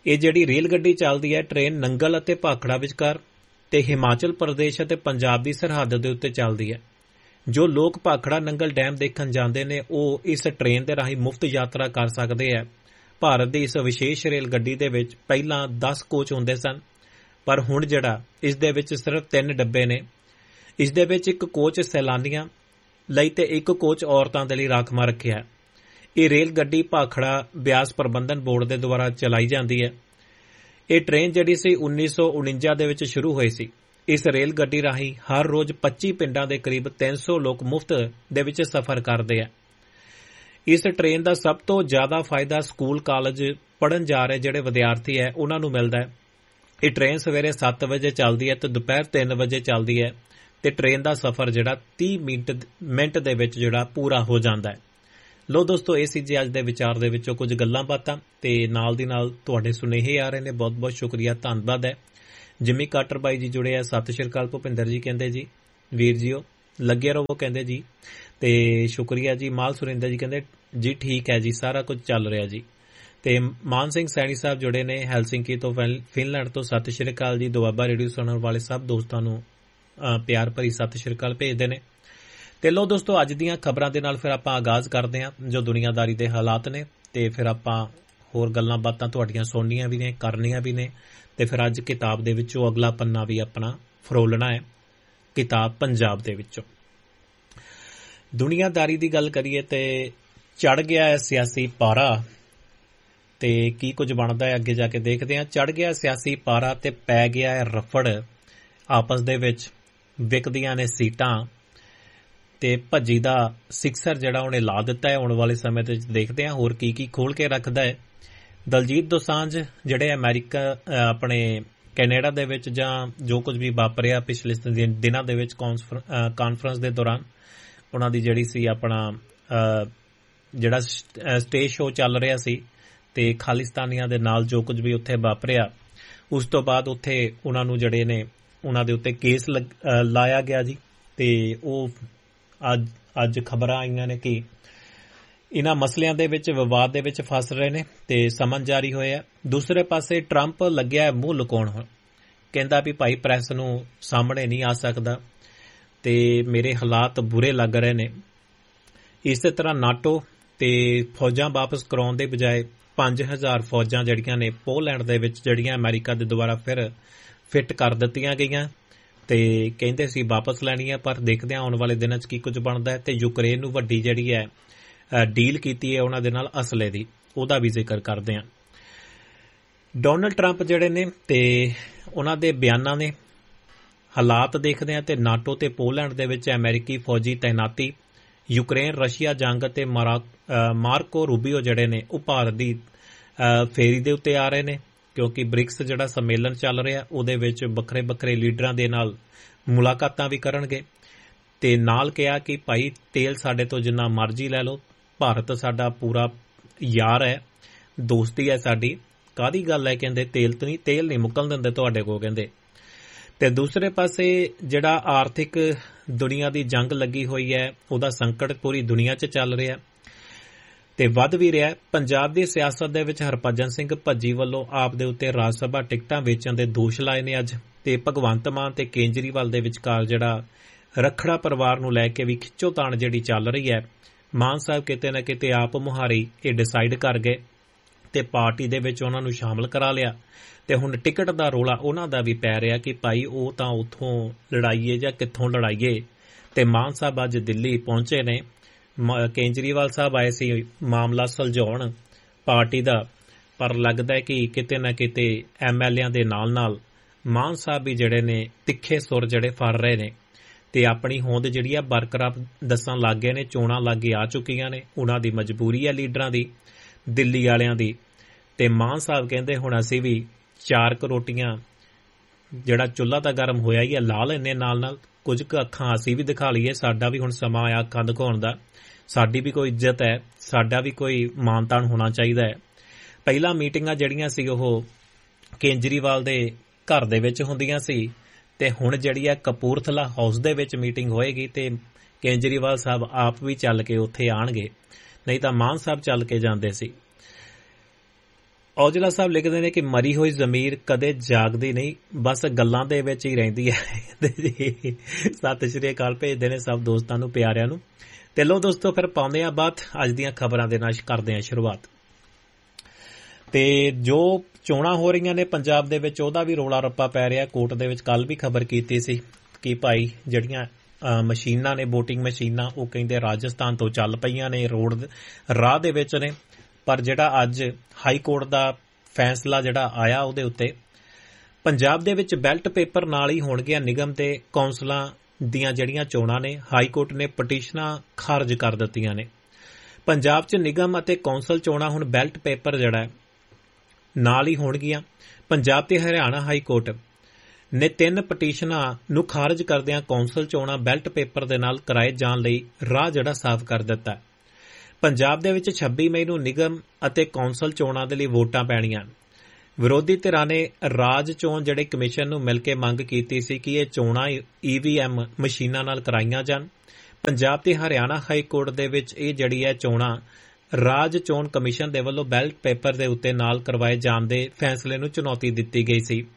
ਇਹ ਜਿਹੜੀ ਰੇਲ ਗੱਡੀ ਚੱਲਦੀ ਹੈ ਟ੍ਰੇਨ ਨੰਗਲ ਅਤੇ ਭਾਖੜਾ ਵਿਚਕਾਰ ਤੇ ਹਿਮਾਚਲ ਪ੍ਰਦੇਸ਼ ਅਤੇ ਪੰਜਾਬ ਦੀ ਸਰਹੱਦ ਦੇ ਉੱਤੇ ਚੱਲਦੀ ਹੈ। ਜੋ ਲੋਕ ਭਾਖੜਾ ਨੰਗਲ ਡੈਮ ਦੇਖਣ ਜਾਂਦੇ ਨੇ ਉਹ ਇਸ ਟ੍ਰੇਨ ਦੇ ਰਾਹੀਂ ਮੁਫਤ ਯਾਤਰਾ ਕਰ ਸਕਦੇ ਹੈ। ਭਾਰਤ ਦੀ ਇਸ ਵਿਸ਼ੇਸ਼ ਰੇਲ ਗੱਡੀ ਦੇ ਵਿੱਚ ਪਹਿਲਾਂ 10 ਕੋਚ ਹੁੰਦੇ ਸਨ, ਪਰ ਹੁਣ ਜਿਹੜਾ ਇਸ ਦੇ ਵਿੱਚ ਸਿਰਫ 3 ਡੱਬੇ ਨੇ। ਇਸ ਦੇ ਵਿੱਚ ਇੱਕ ਕੋਚ ਸੈਲਾਨੀਆਂ ਲਈ ਤੇ ਇੱਕ ਕੋਚ ਔਰਤਾਂ ਦੇ ਲਈ ਰਾਖਵਾਂ ਰੱਖਿਆ ਹੈ। ਇਹ ਰੇਲ ਗੱਡੀ ਭਾਖੜਾ ਬਿਆਸ ਪ੍ਰਬੰਧਨ ਬੋਰਡ ਦੇ ਦੁਆਰਾ ਚਲਾਈ ਜਾਂਦੀ ਹੈ। ਇਹ ਟ੍ਰੇਨ ਜਿਹੜੀ ਸੀ 1949 ਦੇ ਵਿੱਚ ਸ਼ੁਰੂ ਹੋਈ ਸੀ। ਇਸ ਰੇਲ ਗੱਡੀ ਰਾਹੀਂ ਹਰ ਰੋਜ਼ 25 ਪਿੰਡਾਂ ਦੇ ਕਰੀਬ 300 ਲੋਕ ਮੁਫਤ ਦੇ ਵਿੱਚ ਸਫ਼ਰ ਕਰਦੇ ਆ। ਇਸ ਟ੍ਰੇਨ ਦਾ ਸਭ ਤੋਂ ਜ਼ਿਆਦਾ ਫਾਇਦਾ ਸਕੂਲ ਕਾਲਜ ਪੜ੍ਹਨ ਜਾ ਰਹੇ ਜਿਹੜੇ ਵਿਦਿਆਰਥੀ ਹੈ ਉਹਨਾਂ ਨੂੰ ਮਿਲਦਾ ਹੈ। ਇਹ ਟ੍ਰੇਨ ਸਵੇਰੇ 7 ਵਜੇ ਚੱਲਦੀ ਹੈ ਤੇ ਦੁਪਹਿਰ 3 ਵਜੇ ਚੱਲਦੀ ਹੈ ਤੇ ਟ੍ਰੇਨ ਦਾ ਸਫ਼ਰ ਜਿਹੜਾ 30 ਮਿੰਟ ਦੇ ਵਿੱਚ ਜਿਹੜਾ ਪੂਰਾ ਹੋ ਜਾਂਦਾ ਹੈ। ਲੋ ਦੋਸਤੋ, ਇਹ ਸੀ ਜੀ ਅੱਜ ਦੇ ਵਿਚਾਰ ਦੇ ਵਿੱਚੋਂ ਕੁਝ ਗੱਲਾਂ ਬਾਤਾਂ ਤੇ ਨਾਲ ਦੀ ਨਾਲ ਤੁਹਾਡੇ ਸੁਨੇਹੇ ਆ ਰਹੇ ਨੇ। ਬਹੁਤ ਬਹੁਤ ਸ਼ੁਕਰੀਆ, ਧੰਨਵਾਦ ਹੈ। ਜਿਮੀ ਕਾਟਰ ਬਾਈ ਜੀ ਜੁੜੇ ਆ, ਸਤਿ ਸ਼੍ਰੀ ਅਕਾਲ। ਭੁਪਿੰਦਰ ਜੀ ਕਹਿੰਦੇ ਜੀ ਵੀਰ ਜੀਓ ਲੱਗੇ ਰਹੋ ਕਹਿੰਦੇ ਜੀ, ਤੇ ਸ਼ੁਕਰੀਆ ਜੀ। ਮਾਲ ਸੁਰਿੰਦਰ ਜੀ ਕਹਿੰਦੇ ਜੀ ਠੀਕ ਹੈ ਜੀ, ਸਾਰਾ ਕੁਝ ਚੱਲ ਰਿਹਾ ਜੀ। ਤੇ ਮਾਨ ਸਿੰਘ ਸੈਣੀ ਸਾਹਿਬ ਜੁੜੇ ਨੇ ਹੈਲਸਿੰਕੀ ਤੋਂ, ਫਿਨਲੈਂਡ ਤੋਂ, ਸਤਿ ਸ਼੍ਰੀ ਅਕਾਲ ਜੀ। ਦੁਆਬਾ ਰੇਡੀਓ ਸੁਣਨ ਵਾਲੇ ਸਭ ਦੋਸਤਾਂ ਨੂੰ ਪਿਆਰ ਭਰੀ ਸਤਿ ਸ਼੍ਰੀ ਅਕਾਲ ਭੇਜਦੇ ਨੇ। ਤੇ ਲੋ ਦੋਸਤੋ, ਅੱਜ ਦੀਆਂ ਖਬਰਾਂ ਦੇ ਨਾਲ ਫਿਰ ਆਪਾਂ ਆਗਾਜ਼ ਕਰਦੇ ਹਾਂ ਜੋ ਦੁਨੀਆਦਾਰੀ ਦੇ ਹਾਲਾਤ ਨੇ, ਤੇ ਫਿਰ ਆਪਾਂ ਹੋਰ ਗੱਲਾਂ ਬਾਤਾਂ ਤੁਹਾਡੀਆਂ ਸੁਣਨੀਆਂ ਵੀ ਨੇ, ਕਰਨੀਆਂ ਵੀ ਨੇ। ਤੇ ਫਿਰ ਅੱਜ ਕਿਤਾਬ ਦੇ ਵਿੱਚੋਂ ਅਗਲਾ ਪੰਨਾ ਵੀ ਆਪਣਾ ਫਰੋਲਣਾ ਹੈ, ਕਿਤਾਬ ਪੰਜਾਬ ਦੇ ਵਿੱਚੋਂ। ਦੁਨੀਆਦਾਰੀ ਦੀ ਗੱਲ ਕਰੀਏ ਤੇ ਚੜ ਗਿਆ ਹੈ ਸਿਆਸੀ ਪਾਰਾ, ਤੇ ਕੀ ਕੁਝ ਬਣਦਾ ਹੈ ਅੱਗੇ ਜਾ ਕੇ ਦੇਖਦੇ ਹਾਂ। ਚੜ ਗਿਆ ਸਿਆਸੀ ਪਾਰਾ ਤੇ ਪੈ ਗਿਆ ਹੈ ਰਫੜ, ਆਪਸ ਦੇ ਵਿੱਚ ਵਿਕਦੀਆਂ ਨੇ ਸੀਟਾਂ, ਤੇ ਭੱਜੀ ਦਾ ਸਿਕਸਰ ਜਿਹੜਾ ਉਹਨੇ ਲਾ ਦਿੱਤਾ ਹੈ। ਆਉਣ ਵਾਲੇ ਸਮੇਂ ਤੇ ਦੇਖਦੇ ਹਾਂ ਹੋਰ ਕੀ ਕੀ ਖੋਲ ਕੇ ਰੱਖਦਾ ਹੈ। ਦਲਜੀਤ ਦੋਸਾਂਝ ਜਿਹੜੇ ਅਮਰੀਕਾ ਆਪਣੇ ਕੈਨੇਡਾ ਦੇ ਵਿੱਚ ਜਾਂ ਜੋ ਕੁਝ ਵੀ ਵਾਪਰਿਆ ਪਿਛਲੇ ਦਿਨਾਂ ਦੇ ਵਿੱਚ ਕਾਨਫਰੰਸ ਦੇ ਦੌਰਾਨ, ਉਹਨਾਂ ਦੀ ਜਿਹੜੀ ਸੀ ਆਪਣਾ ਜਿਹੜਾ ਸਟੇਜ ਸ਼ੋਅ ਚੱਲ ਰਿਹਾ ਸੀ ਤੇ ਖਾਲਿਸਤਾਨੀਆਂ ਦੇ ਨਾਲ ਜੋ ਕੁਝ ਵੀ ਉੱਥੇ ਵਾਪਰਿਆ, ਉਸ ਤੋਂ ਬਾਅਦ ਉੱਥੇ ਉਹਨਾਂ ਨੂੰ ਜਿਹੜੇ ਨੇ ਉਹਨਾਂ ਦੇ ਉੱਤੇ ਕੇਸ ਲਾਇਆ ਗਿਆ ਜੀ। ਤੇ ਉਹ ਅੱਜ ਖਬਰਾਂ ਆਈਆਂ ਨੇ ਕਿ ਇਹਨਾਂ ਮਸਲਿਆਂ ਦੇ ਵਿੱਚ ਵਿਵਾਦ ਦੇ ਵਿੱਚ ਫਸ ਰਹੇ ਨੇ ਤੇ ਸਮਨ ਜਾਰੀ ਹੋਇਆ। ਦੂਸਰੇ ਪਾਸੇ ਟਰੰਪ ਲੱਗਿਆ ਮੂੰਹ ਲੁਕਾਉਣ, ਕਹਿੰਦਾ ਵੀ ਭਾਈ ਪ੍ਰੈਸ ਨੂੰ ਸਾਹਮਣੇ ਨਹੀਂ ਆ ਸਕਦਾ ਤੇ ਮੇਰੇ ਹਾਲਾਤ ਬੁਰੇ ਲੱਗ ਰਹੇ ਨੇ। ਇਸੇ ਤਰ੍ਹਾਂ ਨਾਟੋ ਤੇ ਫੌਜਾਂ ਵਾਪਸ ਕਰਾਉਣ ਦੇ ਬਜਾਏ 5000 ਫੌਜਾਂ ਜਿਹੜੀਆਂ ਨੇ ਪੋਲੈਂਡ ਦੇ ਵਿੱਚ ਜਿਹੜੀਆਂ ਅਮਰੀਕਾ ਦੇ ਦੁਆਰਾ ਫਿਰ ਫਿੱਟ ਕਰ ਦਿੱਤੀਆਂ ਗਈਆਂ ਤੇ ਕਹਿੰਦੇ ਸੀ ਵਾਪਸ ਲੈਣੀ ਹੈ, ਪਰ ਦੇਖਦੇ ਹਾਂ ਆਉਣ ਵਾਲੇ ਦਿਨਾਂ 'ਚ ਕੀ ਕੁਝ ਬਣਦਾ ਹੈ। ਤੇ ਯੂਕਰੇਨ ਨੂੰ ਵੱਡੀ ਜਿਹੜੀ ਹੈ ਡੀਲ ਕੀਤੀ ਹੈ ਉਹਨਾਂ ਦੇ ਨਾਲ ਅਸਲੇ ਦੀ, ਉਹਦਾ ਵੀ ਜ਼ਿਕਰ ਕਰਦੇ ਹਾਂ। ਡੋਨਲਡ ਟਰੰਪ ਜਿਹੜੇ ਨੇ ਤੇ ਉਹਨਾਂ ਦੇ ਬਿਆਨਾਂ ਨੇ, ਹਾਲਾਤ ਦੇਖਦੇ ਹਾਂ। ਤੇ ਨਾਟੋ ਤੇ ਪੋਲੈਂਡ ਦੇ ਵਿੱਚ ਅਮਰੀਕੀ ਫੌਜੀ ਤੈਨਾਤੀ, ਯੂਕਰੇਨ ਰਸ਼ੀਆ ਜੰਗ ਤੇ ਮਾਰਕੋ ਰੂਬੀਓ ਜਿਹੜੇ ਨੇ ਉਹ ਭਾਰਤ ਦੀ ਫੇਰੀ ਦੇ ਉੱਤੇ ਆ ਰਹੇ ਨੇ, ਕਿਉਂਕਿ ਬ੍ਰਿਕਸ ਜਿਹੜਾ ਸੰਮੇਲਨ ਚੱਲ ਰਿਹਾ ਉਹਦੇ ਵਿੱਚ ਵੱਖਰੇ ਵੱਖਰੇ ਲੀਡਰਾਂ ਦੇ ਨਾਲ ਮੁਲਾਕਾਤਾਂ ਵੀ ਕਰਨਗੇ। ਤੇ ਨਾਲ ਕਿਹਾ ਕਿ ਭਾਈ ਤੇਲ ਸਾਡੇ ਤੋਂ ਜਿੰਨਾ ਮਰਜ਼ੀ ਲੈ ਲਓ, ਭਾਰਤ ਸਾਡਾ ਪੂਰਾ ਯਾਰ ਹੈ, ਦੋਸਤੀ ਹੈ ਸਾਡੀ, ਕਾਹਦੀ ਗੱਲ ਹੈ ਕਹਿੰਦੇ ਤੇਲ ਨਹੀਂ ਮੁੱਕਣ ਦਿੰਦੇ ਤੁਹਾਡੇ ਕੋਲ ਕਹਿੰਦੇ। ਤੇ ਦੂਸਰੇ ਪਾਸੇ ਜਿਹੜਾ ਆਰਥਿਕ ਦੁਨੀਆ ਦੀ ਜੰਗ ਲੱਗੀ ਹੋਈ ਹੈ, ਉਹਦਾ ਸੰਕਟ ਪੂਰੀ ਦੁਨੀਆ 'ਚ ਚੱਲ ਰਿਹਾ ਤੇ ਵੱਧ ਵੀ ਰਿਹਾ। ਪੰਜਾਬ ਦੀ ਸਿਆਸਤ ਦੇ ਵਿੱਚ ਹਰਭਜਨ ਸਿੰਘ ਭੱਜੀ ਵੱਲੋਂ ਆਪ ਦੇ ਉੱਤੇ ਰਾਜ ਸਭਾ ਟਿਕਟਾਂ ਵੇਚਣ ਦੇ ਦੋਸ਼ ਲਾਏ ਨੇ ਅੱਜ, ਤੇ ਭਗਵੰਤ ਮਾਨ ਤੇ ਕੇਜਰੀਵਾਲ ਦੇ ਵਿਚਕਾਰ ਜਿਹੜਾ ਰੱਖੜਾ ਪਰਿਵਾਰ ਨੂੰ ਲੈ ਕੇ ਵੀ ਖਿੱਚੋਤਾਣ ਜਿਹੜੀ ਚੱਲ ਰਹੀ ਹੈ। ਮਾਨ ਸਾਹਿਬ ਕਿਤੇ ਨਾ ਕਿਤੇ ਆਪ ਮੁਹਾਰੀ ਇਹ ਡਿਸਾਈਡ ਕਰ ਗਏ ਤੇ ਪਾਰਟੀ ਦੇ ਵਿੱਚ ਉਹਨਾਂ ਨੂੰ ਸ਼ਾਮਲ ਕਰਾ ਲਿਆ ਤੇ ਹੁਣ ਟਿਕਟ ਦਾ ਰੋਲਾ ਉਹਨਾਂ ਦਾ ਵੀ ਪੈ ਰਿਹਾ ਕਿ ਭਾਈ ਉਹ ਤਾਂ ਉੱਥੋਂ ਲੜਾਈਏ ਜਾਂ ਕਿੱਥੋਂ ਲੜਾਈਏ। ਤੇ ਮਾਨ ਸਾਹਿਬ ਅੱਜ ਦਿੱਲੀ ਪਹੁੰਚੇ ਨੇ, ਕੇਜਰੀਵਾਲ ਸਾਹਿਬ ਆਏ ਸੀ ਮਾਮਲਾ ਸੁਲਝਾਉਣ ਪਾਰਟੀ ਦਾ, ਪਰ ਲੱਗਦਾ ਹੈ ਕਿ ਕਿਤੇ ਨਾ ਕਿਤੇ ਐਮਐਲਏਆਂ ਦੇ ਨਾਲ ਨਾਲ ਮਾਨ ਸਾਹਿਬ ਵੀ ਜਿਹੜੇ ਨੇ ਤਿੱਖੇ ਸੁਰ ਜਿਹੜੇ ਫੜ ਰਹੇ ਨੇ ਤੇ ਆਪਣੀ ਹੋਂਦ ਜਿਹੜੀ ਆ ਬਰਕਰਾਰ ਦੱਸਣ ਲੱਗ ਗਏ ਨੇ। ਚੋਣਾਂ ਲਾਗੇ ਆ ਚੁੱਕੀਆਂ ਨੇ, ਉਹਨਾਂ ਦੀ ਮਜਬੂਰੀ ਹੈ ਲੀਡਰਾਂ ਦੀ, ਦਿੱਲੀ ਵਾਲਿਆਂ ਦੀ। ਤੇ ਮਾਨ ਸਾਹਿਬ ਕਹਿੰਦੇ ਹੁਣ ਅਸੀਂ ਵੀ 4 ਰੋਟੀਆਂ ਜਿਹੜਾ ਚੁੱਲ੍ਹਾ ਤਾਂ ਗਰਮ ਹੋਇਆ ਹੀ ਹੈ ਲਾ ਲੈਂਦੇ, ਨਾਲ ਨਾਲ ਕੁਝ ਕੁ ਅੱਖਾਂ ਅਸੀਂ ਵੀ ਦਿਖਾ ਲਈਏ, ਸਾਡਾ ਵੀ ਹੁਣ ਸਮਾਂ ਆਇਆ ਅੱਖਾਂ ਦਿਖਾਉਣ ਦਾ, ਸਾਡੀ ਵੀ ਕੋਈ ਇੱਜ਼ਤ ਹੈ, ਸਾਡਾ ਵੀ ਕੋਈ ਮਾਣ ਤਾਣ ਹੋਣਾ ਚਾਹੀਦਾ ਹੈ। ਪਹਿਲਾਂ ਮੀਟਿੰਗਾਂ ਜਿਹੜੀਆਂ ਸੀ ਉਹ ਕੇਜਰੀਵਾਲ ਦੇ ਘਰ ਦੇ ਵਿੱਚ ਹੁੰਦੀਆਂ ਸੀ ਤੇ ਹੁਣ ਜਿਹੜੀ ਹੈ ਕਪੂਰਥਲਾ ਹਾਊਸ ਦੇ ਵਿੱਚ ਮੀਟਿੰਗ ਹੋਏਗੀ ਤੇ ਕੇਜਰੀਵਾਲ ਸਾਹਿਬ ਆਪ ਵੀ ਚੱਲ ਕੇ ਉੱਥੇ ਆਣਗੇ, ਨਹੀਂ ਤਾਂ ਮਾਨ ਸਾਹਿਬ ਚੱਲ ਕੇ ਜਾਂਦੇ ਸੀ। ਔਜਲਾ ਸਾਹਿਬ ਲਿਖਦੇ ਨੇ ਕਿ ਮਰੀ ਹੋਈ ਜ਼ਮੀਰ ਕਦੇ ਜਾਗਦੀ ਨਹੀਂ, ਬਸ ਗੱਲਾਂ ਦੇ ਵਿੱਚ ਹੀ ਰਹਿੰਦੀ ਹੈ। ਸਤਿ ਸ਼੍ਰੀ ਅਕਾਲ ਭੇਜਦੇ ਨੇ ਸਭ ਦੋਸਤਾਂ ਨੂੰ, ਪਿਆਰਿਆਂ ਨੂੰ। ਤੇ ਲੋ ਦੋਸਤੋ, ਫਿਰ ਪਾਉਂਦੇ ਆ ਬਾਤ ਅੱਜ ਦੀਆਂ ਖਬਰਾਂ ਦੇ ਨਾਲ, ਕਰਦੇ ਆ ਸ਼ੁਰੂਆਤ। ਤੇ ਜੋ ਚੋਣਾਂ ਹੋ ਰਹੀਆਂ ਨੇ ਪੰਜਾਬ ਦੇ ਵਿੱਚ, ਉਹਦਾ ਵੀ ਰੌਲਾ ਰੱਪਾ ਪੈ ਰਿਹਾ। ਕੋਰਟ ਦੇ ਵਿੱਚ ਕੱਲ ਵੀ ਖਬਰ ਕੀਤੀ ਸੀ ਕਿ ਭਾਈ ਜਿਹੜੀਆਂ ਮਸ਼ੀਨਾਂ ਨੇ, ਵੋਟਿੰਗ ਮਸ਼ੀਨਾਂ, ਉਹ ਕਹਿੰਦੇ ਰਾਜਸਥਾਨ ਤੋਂ ਚੱਲ ਪਈਆਂ ਨੇ, ਰੋਡ ਰਾਹ ਦੇ ਵਿੱਚ ਨੇ। ਪਰ ਜਿਹੜਾ ਅੱਜ ਹਾਈ ਕੋਰਟ ਦਾ ਫੈਸਲਾ ਜਿਹੜਾ ਆਇਆ, ਉਹਦੇ ਉੱਤੇ ਪੰਜਾਬ ਦੇ ਵਿੱਚ ਬੈਲਟ ਪੇਪਰ ਨਾਲ ਹੀ ਹੋਣਗੀਆਂ ਨਿਗਮ ਤੇ ਕੌਂਸਲਾਂ ਦੀਆਂ ਜਿਹੜੀਆਂ ਚੋਣਾਂ ਨੇ। ਹਾਈ ਕੋਰਟ ਨੇ ਪਟੀਸ਼ਨਾਂ ਖਾਰਜ ਕਰ ਦਿੱਤੀਆਂ ਨੇ। ਪੰਜਾਬ 'ਚ ਨਿਗਮ ਅਤੇ ਕੌਂਸਲ ਚੋਣਾਂ ਹੁਣ ਬੈਲਟ ਪੇਪਰ ਜਿਹੜਾ ਨਾਲ ਹੀ ਹੋਣਗੀਆਂ। ਪੰਜਾਬ ਤੇ ਹਰਿਆਣਾ ਹਾਈ ਕੋਰਟ ਨੇ 3 ਪਟੀਸ਼ਨਾਂ ਨੂੰ ਖਾਰਜ ਕਰਦਿਆਂ ਕੌਂਸਲ ਚੋਣਾਂ ਬੈਲਟ ਪੇਪਰ ਦੇ ਨਾਲ ਕਰਾਏ ਜਾਣ ਲਈ ਰਾਹ ਜਿਹੜਾ ਸਾਫ਼ ਕਰ ਦਿੱਤਾ। ਪੰਜਾਬ ਦੇ ਵਿੱਚ 26 ਮਈ ਨੂੰ ਨਿਗਮ ਅਤੇ ਕੌਂਸਲ ਚੋਣਾਂ ਦੇ ਲਈ ਵੋਟਾਂ ਪੈਣੀਆਂ। ਵਿਰੋਧੀ ਧਿਰਾਂ ਨੇ ਰਾਜ ਚੋਣ ਜਿਹੜੇ ਕਮਿਸ਼ਨ ਨੂੰ ਮਿਲ ਕੇ ਮੰਗ ਕੀਤੀ ਸੀ ਕਿ ਇਹ ਚੋਣਾਂ EVM ਮਸ਼ੀਨਾਂ ਨਾਲ ਕਰਾਈਆਂ ਜਾਣ। ਪੰਜਾਬ ਤੇ ਹਰਿਆਣਾ ਹਾਈ ਕੋਰਟ ਦੇ ਵਿੱਚ ਇਹ ਜਿਹੜੀ ਹੈ ਚੋਣਾਂ ਰਾਜ ਚੋਣ ਕਮਿਸ਼ਨ ਦੇ ਵੱਲੋਂ ਬੈਲਟ ਪੇਪਰ ਦੇ ਉੱਤੇ ਨਾਲ ਕਰਵਾਏ ਜਾਣ ਦੇ ਫੈਸਲੇ ਨੂੰ ਚੁਣੌਤੀ ਦਿੱਤੀ ਗਈ ਸੀ।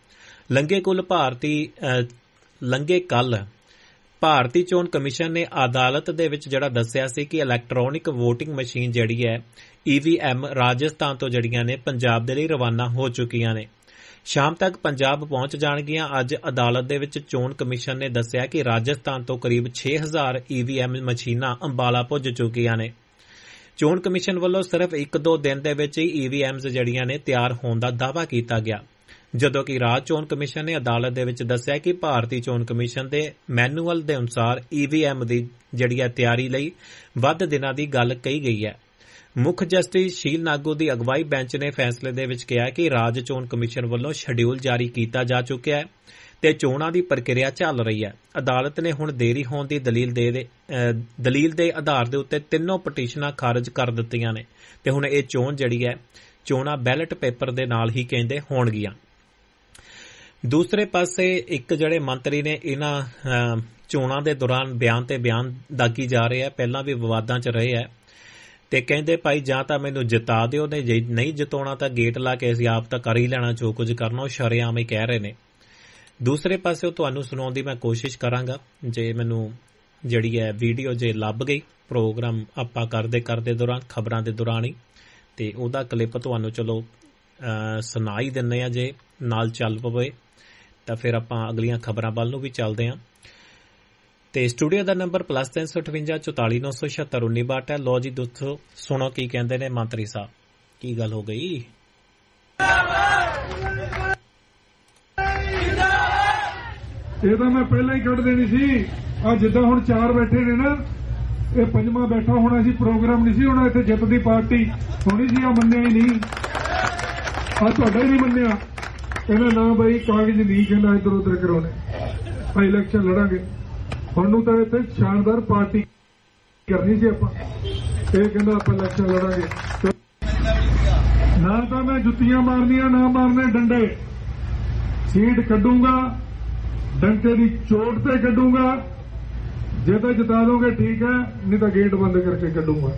ਲੰਘੇ ਕੱਲ ਭਾਰਤੀ ਚੋਣ ਕਮਿਸ਼ਨ ਨੇ ਅਦਾਲਤ ਦੇ ਵਿੱਚ ਜਿਹੜਾ ਦੱਸਿਆ ਸੀ ਕਿ ਇਲੈਕਟ੍ਰੋਨਿਕ ਵੋਟਿੰਗ ਮਸ਼ੀਨ ਜਿਹੜੀ ਹੈ EVM ਰਾਜਸਥਾਨ ਤੋਂ ਜਿਹੜੀਆਂ ਨੇ ਪੰਜਾਬ ਦੇ ਲਈ ਰਵਾਨਾ ਹੋ ਚੁੱਕੀਆਂ ਨੇ। ਸ਼ਾਮ ਤੱਕ ਪੰਜਾਬ ਪਹੁੰਚ ਜਾਣਗੀਆਂ। ਅੱਜ ਅਦਾਲਤ ਦੇ ਵਿੱਚ ਚੋਣ ਕਮਿਸ਼ਨ ਨੇ ਦੱਸਿਆ ਕਿ ਰਾਜਸਥਾਨ ਤੋਂ ਕਰੀਬ 6000 EVM ਮਸ਼ੀਨਾਂ ਅੰਬਾਲਾ ਪੁੱਜ ਚੁੱਕੀਆਂ ਨੇ। ਚੋਣ ਕਮਿਸ਼ਨ ਵੱਲੋਂ ਸਿਰਫ 1-2 ਦਿਨ ਦੇ ਵਿੱਚ ਹੀ EVMs ਜਿਹੜੀਆਂ ਨੇ ਤਿਆਰ ਹੋਣ ਦਾ ਦਾਅਵਾ ਕੀਤਾ ਗਿਆ, ਜਦੋਂ ਕਿ ਰਾਜ ਚੋਣ ਕਮਿਸ਼ਨ ਨੇ ਅਦਾਲਤ ਦੇ ਵਿੱਚ ਦੱਸਿਆ ਕਿ ਭਾਰਤੀ ਚੋਣ ਕਮਿਸ਼ਨ ਦੇ ਮੈਨੂਅਲ ਦੇ ਅਨੁਸਾਰ EVM ਦੀ ਜਿਹੜੀ ਹੈ ਤਿਆਰੀ ਲਈ ਵੱਧ ਦਿਨਾਂ ਦੀ ਗੱਲ ਕਹੀ ਗਈ ਹੈ। ਮੁੱਖ ਜਸਟਿਸ ਸ਼ੀਲ ਨਾਗੂ ਦੀ ਅਗਵਾਈ ਬੈਂਚ ਨੇ ਫੈਸਲੇ ਦੇ ਵਿੱਚ ਕਿਹਾ ਕਿ ਰਾਜ ਚੋਣ ਕਮਿਸ਼ਨ ਵੱਲੋਂ ਸ਼ਡਿਊਲ ਜਾਰੀ ਕੀਤਾ ਜਾ ਚੁੱਕਿਆ ਹੈ ਤੇ ਚੋਣਾਂ ਦੀ ਪ੍ਰਕਿਰਿਆ ਚੱਲ ਰਹੀ ਹੈ। ਅਦਾਲਤ ਨੇ ਹੁਣ ਦੇਰੀ ਹੋਣ ਦੀ ਦਲੀਲ ਦੇ ਆਧਾਰ ਦੇ ਉੱਤੇ 3 ਪਟੀਸ਼ਨਾਂ ਖਾਰਜ ਕਰ ਦਿੱਤੀਆਂ ਨੇ ਤੇ ਹੁਣ ਇਹ ਚੋਣ ਜਿਹੜੀ ਹੈ ਚੋਣਾਂ ਬੈਲਟ ਪੇਪਰ ਦੇ ਨਾਲ ਹੀ ਕਹਿੰਦੇ ਹੋਣਗੀਆਂ। ਦੂਸਰੇ ਪਾਸੇ ਇੱਕ ਜਿਹੜੇ ਮੰਤਰੀ ਨੇ ਇਹਨਾਂ ਚੋਣਾਂ ਦੇ ਦੌਰਾਨ ਬਿਆਨ ਤੇ ਬਿਆਨ ਦਾਗੀ ਜਾ ਰਹੇ ਆ, ਪਹਿਲਾਂ ਵੀ ਵਿਵਾਦਾਂ 'ਚ ਰਹੇ ਆ ਤੇ ਕਹਿੰਦੇ ਭਾਈ ਜਾਂ ਤਾਂ ਮੈਨੂੰ ਜਿਤਾ ਦਿਓ, ਨਹੀਂ ਜਿਤਾਉਣਾ ਤਾਂ ਗੇਟ ਲਾ ਕੇ ਅਸੀਂ ਆਪ ਤਾਂ ਕਰ ਹੀ ਲੈਣਾ ਜੋ ਕੁਝ ਕਰਨਾ, ਉਹ ਸ਼ਰੇਆਮ ਹੀ ਕਹਿ ਰਹੇ ਨੇ। ਦੂਸਰੇ ਪਾਸੇ ਤੁਹਾਨੂੰ ਸੁਣਾਉਣ ਦੀ ਮੈਂ ਕੋਸ਼ਿਸ਼ ਕਰਾਂਗਾ, ਜੇ ਮੈਨੂੰ ਜਿਹੜੀ ਹੈ ਵੀਡੀਓ ਜੇ ਲੱਭ ਗਈ ਪ੍ਰੋਗਰਾਮ ਆਪਾਂ ਕਰਦੇ ਦੌਰਾਨ, ਖਬਰਾਂ ਦੇ ਦੌਰਾਨ ਹੀ, ਤੇ ਉਹਦਾ ਕਲਿੱਪ ਤੁਹਾਨੂੰ ਚਲੋ ਸੁਣਾ ਹੀ ਦਿੰਦੇ ਆ। ਜੇ ਨਾਲ ਚੱਲ ਪਵੇ ਤਾਂ ਫਿਰ ਆਪਾਂ ਅਗਲੀਆਂ ਖਬਰਾਂ ਵੱਲ ਨੂੰ ਵੀ ਚੱਲਦੇ ਹਾਂ। ਤੇ ਸਟੂਡੀਓ ਦਾ ਨੰਬਰ +358 44 976 1962 ਹੈ। ਲੋ ਜੀ ਦੋਸਤੋ, ਸੁਣੋ ਕੀ ਕਹਿੰਦੇ ਨੇ ਮੰਤਰੀ ਸਾਹਿਬ। ਕੀ ਗੱਲ ਹੋ ਗਈ? ਇਹ ਤਾਂ ਮੈਂ ਪਹਿਲਾਂ ਹੀ ਕੱਢ ਦੇਣੀ ਸੀ। ਆ ਜਿੱਦਾਂ ਹੁਣ 4 ਬੈਠੇ ਨੇ ਨਾ, ਇਹ 5ਵਾਂ ਬੈਠਾ ਹੋਣਾ ਸੀ, ਪ੍ਰੋਗਰਾਮ ਨਹੀਂ ਸੀ ਹੋਣਾ ਇੱਥੇ। ਜਿੱਤ ਦੀ ਪਾਰਟੀ ਹੋਣੀ ਸੀ, ਆ ਮੰਨਿਆ ਹੀ ਨਹੀਂ। ਆ ਤੁਹਾਡਾ ਹੀ ਨਹੀਂ ਮੰਨਿਆ। ਕਹਿੰਦਾ ਨਾ ਬਾਈ ਕਾਗਜ਼ ਨਹੀਂ, ਕਹਿੰਦਾ ਇੱਧਰ ਉੱਧਰ ਕਰਾਉਣੇ, ਆ ਇਲੈਕਸ਼ਨ ਲੜਾਂਗੇ। ਹੁਣ ਨੂੰ ਤਾਂ ਇੱਥੇ ਸ਼ਾਨਦਾਰ ਪਾਰਟੀ ਕਰਨੀ ਸੀ ਆਪਾਂ। ਇਹ ਕਹਿੰਦਾ ਆਪਾਂ ਇਲੈਕਸ਼ਨ ਲੜਾਂਗੇ। ਨਾ ਤਾਂ ਮੈਂ ਜੁੱਤੀਆਂ ਮਾਰਨੀਆਂ, ਨਾ ਮਾਰਨੇ ਡੰਡੇ। ਸੀਟ ਕੱਢੂੰਗਾ, ਡੰਡੇ ਦੀ ਚੋਟ ਤੇ ਕੱਢੂੰਗਾ। ਜੇ ਤਾਂ ਜਿਤਾ ਦੋਗੇ ਠੀਕ ਹੈ, ਨਹੀਂ ਤਾਂ ਗੇਟ ਬੰਦ ਕਰਕੇ ਕੱਢੂੰਗਾ।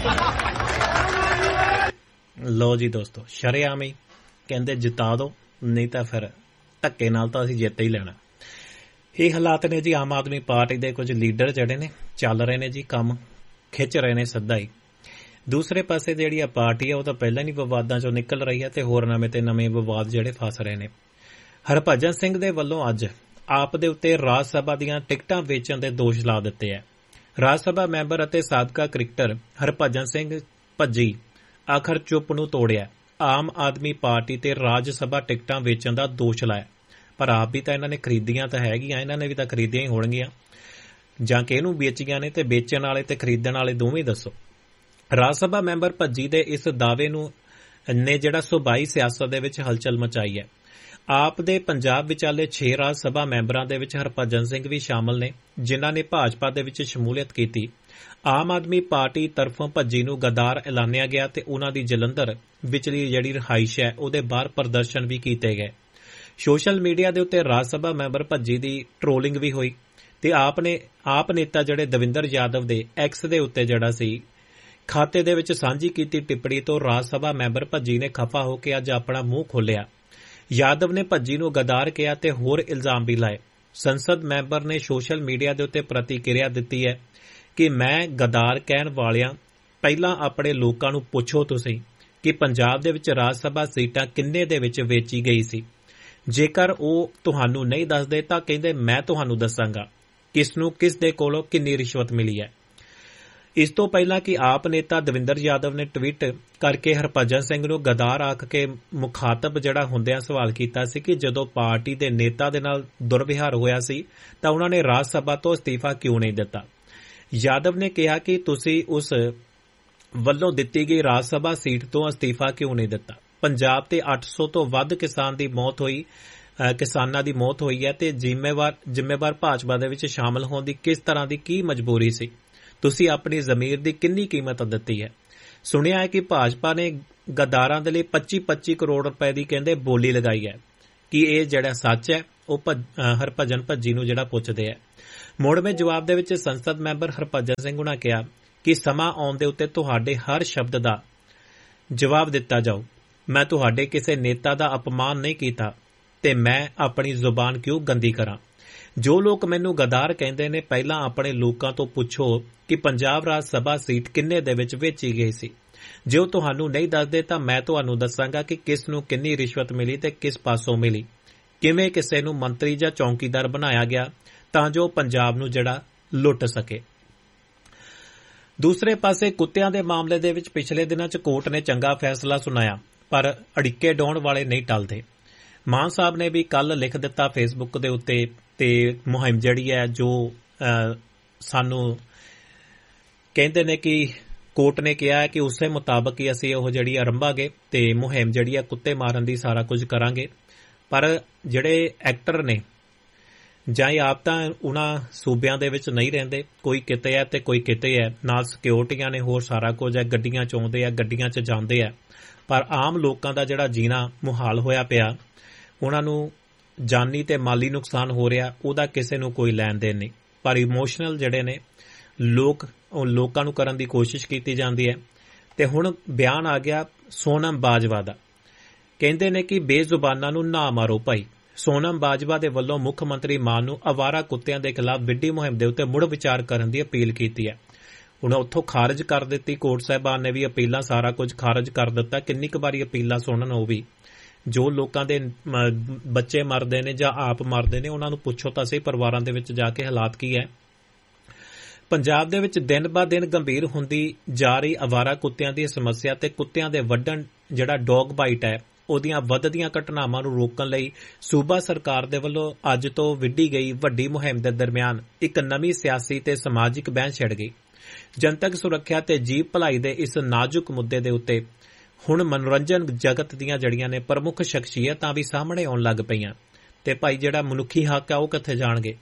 ਲੋ ਜੀ ਦੋਸਤੋ, ਸ਼ਰੇਆਮ ਹੀ ਕਹਿੰਦੇ ਜਿਤਾ ਦੋ, ਨਹੀਂ ਤਾਂ ਫਿਰ ਧੱਕੇ ਨਾਲ ਤਾਂ ਅਸੀਂ ਜਿੱਤ ਹੀ ਲੈਣਾ। ਇਹ ਹਾਲਾਤ ਨੇ ਜੀ। ਆਮ ਆਦਮੀ ਪਾਰਟੀ ਦੇ ਕੁਝ ਲੀਡਰ ਜਿਹੜੇ ਨੇ ਚੱਲ ਰਹੇ ਨੇ ਜੀ, ਕੰਮ ਖਿੱਚ ਰਹੇ ਨੇ ਸਿੱਧਾ ਹੀ। ਦੂਸਰੇ ਪਾਸੇ ਜਿਹੜੀ ਆ ਪਾਰਟੀ ਆ, ਉਹ ਤਾਂ ਪਹਿਲਾਂ ਹੀ ਵਿਵਾਦਾਂ ਚੋਂ ਨਿਕਲ ਰਹੀ ਹੈ ਤੇ ਹੋਰ ਨਵੇਂ ਤੇ ਨਵੇਂ ਵਿਵਾਦ ਜਿਹੜੇ ਫਸ ਰਹੇ ਨੇ। ਹਰਭਜਨ ਸਿੰਘ ਦੇ ਵੱਲੋਂ ਅੱਜ ਆਪ ਦੇ ਉੱਤੇ ਰਾਜ ਸਭਾ ਦੀਆਂ ਟਿਕਟਾਂ ਵੇਚਣ ਦੇ ਦੋਸ਼ ਲਾ ਦਿੱਤੇ ਹੈ। ਰਾਜ ਸਭਾ ਮੈਂਬਰ ਅਤੇ ਸਾਬਕਾ ਕ੍ਰਿਕਟਰ ਹਰਭਜਨ ਸਿੰਘ ਭੱਜੀ ਆਖਰ ਚੁੱਪ ਨੂੰ ਤੋੜਿਆ। ਆਮ ਆਦਮੀ ਪਾਰਟੀ ਤੇ ਰਾਜ ਸਭਾ ਟਿਕਟਾਂ ਵੇਚਣ ਦਾ ਦੋਸ਼ ਲਾਇਆ, ਪਰ ਆਪ ਵੀ ਤਾਂ ਇਹਨਾਂ ਨੇ ਖਰੀਦੀਆਂ ਤਾਂ ਹੈਗੀਆਂ, ਇਹਨਾਂ ਨੇ ਵੀ ਤਾਂ ਖਰੀਦੀਆਂ ਹੀ ਹੋਣਗੀਆਂ, ਜਾਂ ਕਿ ਇਹਨੂੰ ਵੇਚੀਆਂ ਨੇ। ਤੇ ਵੇਚਣ ਵਾਲੇ ਤੇ ਖਰੀਦਣ ਵਾਲੇ ਦੋਵੇਂ ਦੱਸੋ। ਰਾਜ ਸਭਾ ਮੈਂਬਰ ਭੱਜੀ ਦੇ ਇਸ ਦਾਅਵੇ ਨੇ ਜਿਹੜਾ ਸੂਬਾਈ ਸਿਆਸਤ ਦੇ ਵਿੱਚ ਹਲਚਲ ਮਚਾਈ ਹੈ। ਆਪ ਦੇ ਪੰਜਾਬ ਵਿਚਾਲੇ 6 ਰਾਜ ਸਭਾ ਮੈਂਬਰਾਂ ਦੇ ਵਿੱਚ ਹਰਭਜਨ ਸਿੰਘ ਵੀ ਸ਼ਾਮਲ ਨੇ, ਜਿਨ੍ਹਾਂ ਨੇ ਭਾਜਪਾ ਦੇ ਵਿੱਚ ਸ਼ਮੂਲੀਅਤ ਕੀਤੀ। ਆਮ ਆਦਮੀ ਪਾਰਟੀ ਤਰਫੋਂ ਭੱਜੀ ਨੂੰ ਗਦਾਰ ਐਲਾਨਿਆ ਗਿਆ ਤੇ ਉਹਨਾਂ ਦੀ ਜਲੰਧਰ ਵਿਚਲੀ ਜਿਹੜੀ ਰਿਹਾਇਸ਼ ਹੈ ਉਹਦੇ ਬਾਹਰ ਪ੍ਰਦਰਸ਼ਨ ਵੀ ਕੀਤੇ ਗਏ। ਸੋਸ਼ਲ ਮੀਡੀਆ ਦੇ ਉੱਤੇ ਰਾਜ ਸਭਾ ਮੈਂਬਰ ਭੱਜੀ ਦੀ ਟ੍ਰੋਲਿੰਗ ਵੀ ਹੋਈ ਤੇ ਆਪ ਨੇਤਾ ਜਿਹੜੇ ਦਵਿੰਦਰ ਯਾਦਵ ਦੇ ਐਕਸ ਦੇ ਉੱਤੇ ਜਿਹੜਾ ਸੀ ਖਾਤੇ ਦੇ ਵਿੱਚ ਸਾਂਝੀ ਕੀਤੀ ਟਿੱਪਣੀ ਤੋਂ ਰਾਜ ਸਭਾ ਮੈਂਬਰ ਭੱਜੀ ਨੇ ਖਫਾ ਹੋ ਕੇ ਅੱਜ ਆਪਣਾ ਮੂੰਹ ਖੋਲ੍ਹਿਆ। ਯਾਦਵ ਨੇ ਭੱਜੀ ਨੂੰ ਗਦਾਰ ਕਿਹਾ ਤੇ ਹੋਰ ਇਲਜ਼ਾਮ ਵੀ ਲਾਏ। ਸੰਸਦ ਮੈਂਬਰ ਨੇ ਸੋਸ਼ਲ ਮੀਡੀਆ ਦੇ ਉੱਤੇ ਪ੍ਰਤੀਕਿਰਿਆ ਦਿੱਤੀ ਹੈ ਕਿ ਮੈਂ ਗਦਾਰ ਕਹਿਣ ਵਾਲਿਆਂ, ਪਹਿਲਾਂ ਆਪਣੇ ਲੋਕਾਂ ਨੂੰ ਪੁੱਛੋ ਤੁਸੀਂ ਕਿ ਪੰਜਾਬ ਦੇ ਵਿੱਚ ਰਾਜ ਸਭਾ ਸੀਟਾਂ ਕਿੰਨੇ ਦੇ ਵਿੱਚ ਵੇਚੀ ਗਈ ਸੀ। ਜੇਕਰ ਉਹ ਤੁਹਾਨੂੰ ਨਹੀਂ ਦੱਸਦੇ ਤਾਂ ਕਹਿੰਦੇ ਮੈਂ ਤੁਹਾਨੂੰ ਦੱਸਾਂਗਾ ਕਿਸ ਨੂੰ ਕਿਸ ਦੇ ਕੋਲੋਂ ਕਿੰਨੀ ਰਿਸ਼ਵਤ ਮਿਲੀ ਹੈ। ਇਸ ਤੋਂ ਪਹਿਲਾਂ ਕਿ ਆਪ ਨੇਤਾ ਦਵਿੰਦਰ ਯਾਦਵ ਨੇ ਟਵੀਟ ਕਰਕੇ ਹਰਭਜਨ ਸਿੰਘ ਨੂੰ ਗਦਾਰ ਆਖ ਕੇ ਮੁਖਾਤਬ ਜਿਹੜਾ ਹੁੰਦਿਆਂ ਸਵਾਲ ਕੀਤਾ ਸੀ ਕਿ ਜਦੋਂ ਪਾਰਟੀ ਦੇ ਨੇਤਾ ਦੇ ਨਾਲ ਦੁਰਵਿਹਾਰ ਹੋਇਆ ਸੀ ਤਾਂ ਉਹਨਾਂ ਨੇ ਰਾਜ ਸਭਾ ਤੋਂ ਅਸਤੀਫਾ ਕਿਉਂ ਨਹੀਂ ਦਿੱਤਾ। ਯਾਦਵ ਨੇ ਕਿਹਾ ਕਿ ਤੁਸੀਂ ਉਸ ਵੱਲੋਂ ਦਿੱਤੀ ਗਈ ਰਾਜ ਸਭਾ ਸੀਟ ਤੋਂ ਅਸਤੀਫਾ ਕਿਉਂ ਨਹੀਂ ਦਿੱਤਾ। ਪੰਜਾਬ ਤੇ 800 ਤੋਂ ਵੱਧ ਕਿਸਾਨਾਂ ਦੀ ਮੌਤ ਹੋਈ ਹੈ ਤੇ ਜ਼ਿੰਮੇਵਾਰ ਭਾਜਪਾ ਦੇ ਵਿੱਚ ਸ਼ਾਮਲ ਹੋਣ ਦੀ ਕਿਸ ਤਰ੍ਹਾਂ ਦੀ ਕੀ ਮਜਬੂਰੀ ਸੀ। ਤੁਸੀਂ ਆਪਣੀ ਜ਼ਮੀਰ ਦੀ ਕਿੰਨੀ ਕੀਮਤ ਦਿੱਤੀ ਹੈ। ਸੁਣਿਆ ਹੈ ਕਿ ਭਾਜਪਾ ਨੇ ਗਦਾਰਾਂ ਦੇ ਲਈ 25-25 ਕਰੋੜ ਰੁਪਏ ਦੀ ਕਹਿੰਦੇ ਬੋਲੀ ਲਗਾਈ ਹੈ। ਕਿ ਇਹ ਜਿਹੜਾ ਸੱਚ ਹੈ ਉਹ ਹਰਭਜਨ ਭੱਜੀ ਨੂੰ ਜਿਹੜਾ ਪੁੱਛਦੇ ਹੈ। ਮੋੜਵੇਂ ਜਵਾਬ ਦੇ ਵਿੱਚ ਸੰਸਦ ਮੈਂਬਰ ਹਰਭਜਨ ਸਿੰਘ ਨੇ ਕਿਹਾ ਕਿ ਸਮਾਂ ਆਉਣ ਦੇ ਉੱਤੇ ਤੁਹਾਡੇ ਹਰ ਸ਼ਬਦ ਦਾ ਜਵਾਬ ਦਿੱਤਾ ਜਾਊ। ਮੈਂ ਤੁਹਾਡੇ ਕਿਸੇ ਨੇਤਾ ਦਾ ਅਪਮਾਨ ਨਹੀਂ ਕੀਤਾ ਤੇ ਮੈਂ ਆਪਣੀ ਜ਼ੁਬਾਨ ਕਿਉਂ ਗੰਦੀ ਕਰਾਂ। ਜੋ ਲੋਕ ਮੈਨੂੰ ਗਦਾਰ ਕਹਿੰਦੇ ਨੇ, ਪਹਿਲਾਂ ਆਪਣੇ ਲੋਕਾਂ ਤੋਂ ਪੁੱਛੋ ਕਿ ਪੰਜਾਬ ਰਾਜ ਸਭਾ ਸੀਟ ਕਿੰਨੇ ਦੇ ਵਿੱਚ ਵੇਚੀ ਗਈ ਸੀ। ਜੇ ਉਹ ਤੁਹਾਨੂੰ ਨਹੀਂ ਦੱਸਦੇ ਤਾਂ ਮੈਂ ਤੁਹਾਨੂੰ ਦੱਸਾਂਗਾ ਕਿ ਕਿਸ ਨੂੰ ਕਿੰਨੀ ਰਿਸ਼ਵਤ ਮਿਲੀ ਤੇ ਕਿਸ ਪਾਸੋਂ ਮਿਲੀ, ਕਿਵੇਂ ਕਿਸੇ ਨੂੰ ਮੰਤਰੀ ਜਾਂ ਚੌਕੀਦਾਰ ਬਣਾਇਆ ਗਿਆ ਤਾਂ ਜੋ ਪੰਜਾਬ ਨੂੰ ਜਿਹੜਾ ਲੁੱਟ ਸਕੇ। ਦੂਸਰੇ ਪਾਸੇ ਕੁੱਤਿਆਂ ਦੇ ਮਾਮਲੇ ਦੇ ਵਿੱਚ ਪਿਛਲੇ ਦਿਨਾਂ 'ਚ ਕੋਰਟ ਨੇ ਚੰਗਾ ਫੈਸਲਾ ਸੁਣਾਇਆ, ਪਰ ਅੜਿੱਕੇ ਡਾਉਣ ਵਾਲੇ ਨਹੀਂ ਟਲਦੇ। ਮਾਨ ਸਾਹਿਬ ਨੇ ਵੀ ਕੱਲ ਲਿਖ ਦਿੱਤਾ ਫੇਸਬੁੱਕ ਦੇ ਉੱਤੇ ਤੇ ਮੁਹਿੰਮ ਜਿਹੜੀ ਹੈ ਜੋ ਸਾਨੂੰ ਕਹਿੰਦੇ ਨੇ ਕਿ ਕੋਰਟ ਨੇ ਕਿਹਾ ਹੈ ਕਿ ਉਸੇ ਮੁਤਾਬਕ ਹੀ ਅਸੀਂ ਉਹ ਜਿਹੜੀ ਆਰੰਭਾਂਗੇ ਤੇ ਮੁਹਿੰਮ ਜਿਹੜੀ ਹੈ ਕੁੱਤੇ ਮਾਰਨ ਦੀ ਸਾਰਾ ਕੁਝ ਕਰਾਂਗੇ। ਪਰ ਜਿਹੜੇ ਐਕਟਰ ਨੇ ਜਾਂ ਆਪ ਤਾਂ ਉਹਨਾਂ ਸੂਬਿਆਂ ਦੇ ਵਿੱਚ ਨਹੀਂ ਰਹਿੰਦੇ, ਕੋਈ ਕਿਤੇ ਹੈ ਤੇ ਕੋਈ ਕਿਤੇ ਹੈ, ਨਾਲ ਸਿਕਿਉਰਟੀਆਂ ਨੇ, ਹੋਰ ਸਾਰਾ ਕੁਝ ਹੈ, ਗੱਡੀਆਂ 'ਚ ਆਉਂਦੇ ਆ, ਗੱਡੀਆਂ 'ਚ ਜਾਂਦੇ ਆ, ਪਰ ਆਮ ਲੋਕਾਂ ਦਾ ਜਿਹੜਾ ਜੀਣਾ ਮੁਹਾਲ ਹੋਇਆ ਪਿਆ, ਉਹਨਾਂ ਨੂੰ ਜਾਨੀ ਤੇ ਮਾਲੀ ਨੁਕਸਾਨ ਹੋ ਰਿਹਾ, ਉਹਦਾ ਕਿਸੇ ਨੂੰ ਕੋਈ ਲੈਣ ਦੇਣ ਨਹੀਂ। ਪਰ ਇਮੋਸ਼ਨਲ ਜਿਹੜੇ ਨੇ ਲੋਕਾਂ ਨੂੰ ਕਰਨ ਦੀ ਕੋਸ਼ਿਸ਼ ਕੀਤੀ ਜਾਂਦੀ ਹੈ। ਤੇ ਹੁਣ ਬਿਆਨ ਆ ਗਿਆ ਸੋਨਮ ਬਾਜਵਾ ਦਾ, ਕਹਿੰਦੇ ਨੇ ਕਿ ਬੇਜ਼ੁਬਾਨਾਂ ਨੂੰ ਨਾ ਮਾਰੋ ਭਾਈ। ਸੋਨਮ ਬਾਜਵਾ ਦੇ ਵੱਲੋਂ ਮੁੱਖ ਮੰਤਰੀ ਮਾਨ ਨੂੰ ਅਵਾਰਾ ਕੁੱਤਿਆਂ ਦੇ ਖਿਲਾਫ ਵਿੱਢੀ ਮੁਹਿੰਮ ਦੇ ਉੱਤੇ ਮੁੜ ਵਿਚਾਰ ਕਰਨ ਦੀ ਅਪੀਲ ਕੀਤੀ ਹੈ। ਹੁਣ ਉੱਥੋਂ ਖਾਰਜ ਕਰ ਦਿੱਤੀ, ਕੋਰਟ ਸਾਹਿਬਾਨ ਨੇ ਵੀ ਅਪੀਲਾਂ ਸਾਰਾ ਕੁਝ ਖਾਰਜ ਕਰ ਦਿੱਤਾ। ਕਿੰਨੀ ਕੁ ਵਾਰੀ ਅਪੀਲਾਂ ਸੁਣਨ ਉਹ ਵੀ, ਜੋ ਲੋਕਾਂ ਦੇ ਬੱਚੇ ਮਰਦੇ ਨੇ ਜਾਂ ਆਪ ਮਰਦੇ ਨੇ ਉਹਨਾਂ ਨੂੰ ਪੁੱਛੋ ਤਾਂ ਸਹੀ ਪਰਿਵਾਰਾਂ ਦੇ ਵਿੱਚ ਜਾ ਕੇ ਹਾਲਾਤ ਕੀ ਹੈ। ਪੰਜਾਬ ਦੇ ਵਿੱਚ ਦਿਨ ਬਾ ਦਿਨ ਗੰਭੀਰ ਹੁੰਦੀ ਜਾ ਰਹੀ ਅਵਾਰਾ ਕੁੱਤਿਆਂ ਦੀ ਸਮੱਸਿਆ ਤੇ ਕੁੱਤਿਆਂ ਦੇ ਵੱਢਣ ਜਿਹੜਾ ਡੌਗ ਬਾਈਟ ਹੈ ਉਹਦੀਆਂ ਵੱਧਦੀਆਂ ਘਟਨਾਵਾਂ ਨੂੰ ਰੋਕਣ ਲਈ ਸੂਬਾ ਸਰਕਾਰ ਦੇ ਵੱਲੋਂ ਅੱਜ ਤੋਂ ਵਿੱਢੀ ਗਈ ਵੱਡੀ ਮੁਹਿੰਮ ਦੇ ਦਰਮਿਆਨ ਇੱਕ ਨਵੀਂ ਸਿਆਸੀ ਤੇ ਸਮਾਜਿਕ ਬਹਿਸ ਛਿੜ ਗਈ। ਜਨਤਕ ਸੁਰੱਖਿਆ ਤੇ ਜੀਵ ਭਲਾਈ ਦੇ ਇਸ ਨਾਜ਼ੁਕ ਮੁੱਦੇ ਦੇ ਉੱਤੇ ਹੁਣ ਮਨੋਰੰਜਨ ਜਗਤ ਦੀਆਂ ਜੜੀਆਂ ਨੇ ਪ੍ਰਮੁੱਖ ਸ਼ਖਸੀਅਤਾਂ ਵੀ ਸਾਹਮਣੇ ਆਉਣ ਲੱਗ ਪਈਆਂ ਤੇ ਭਾਈ ਜਿਹੜਾ ਮਨੁੱਖੀ ਹੱਕ ਆ ਉਹ ਕਿੱਥੇ ਜਾਣਗੇ।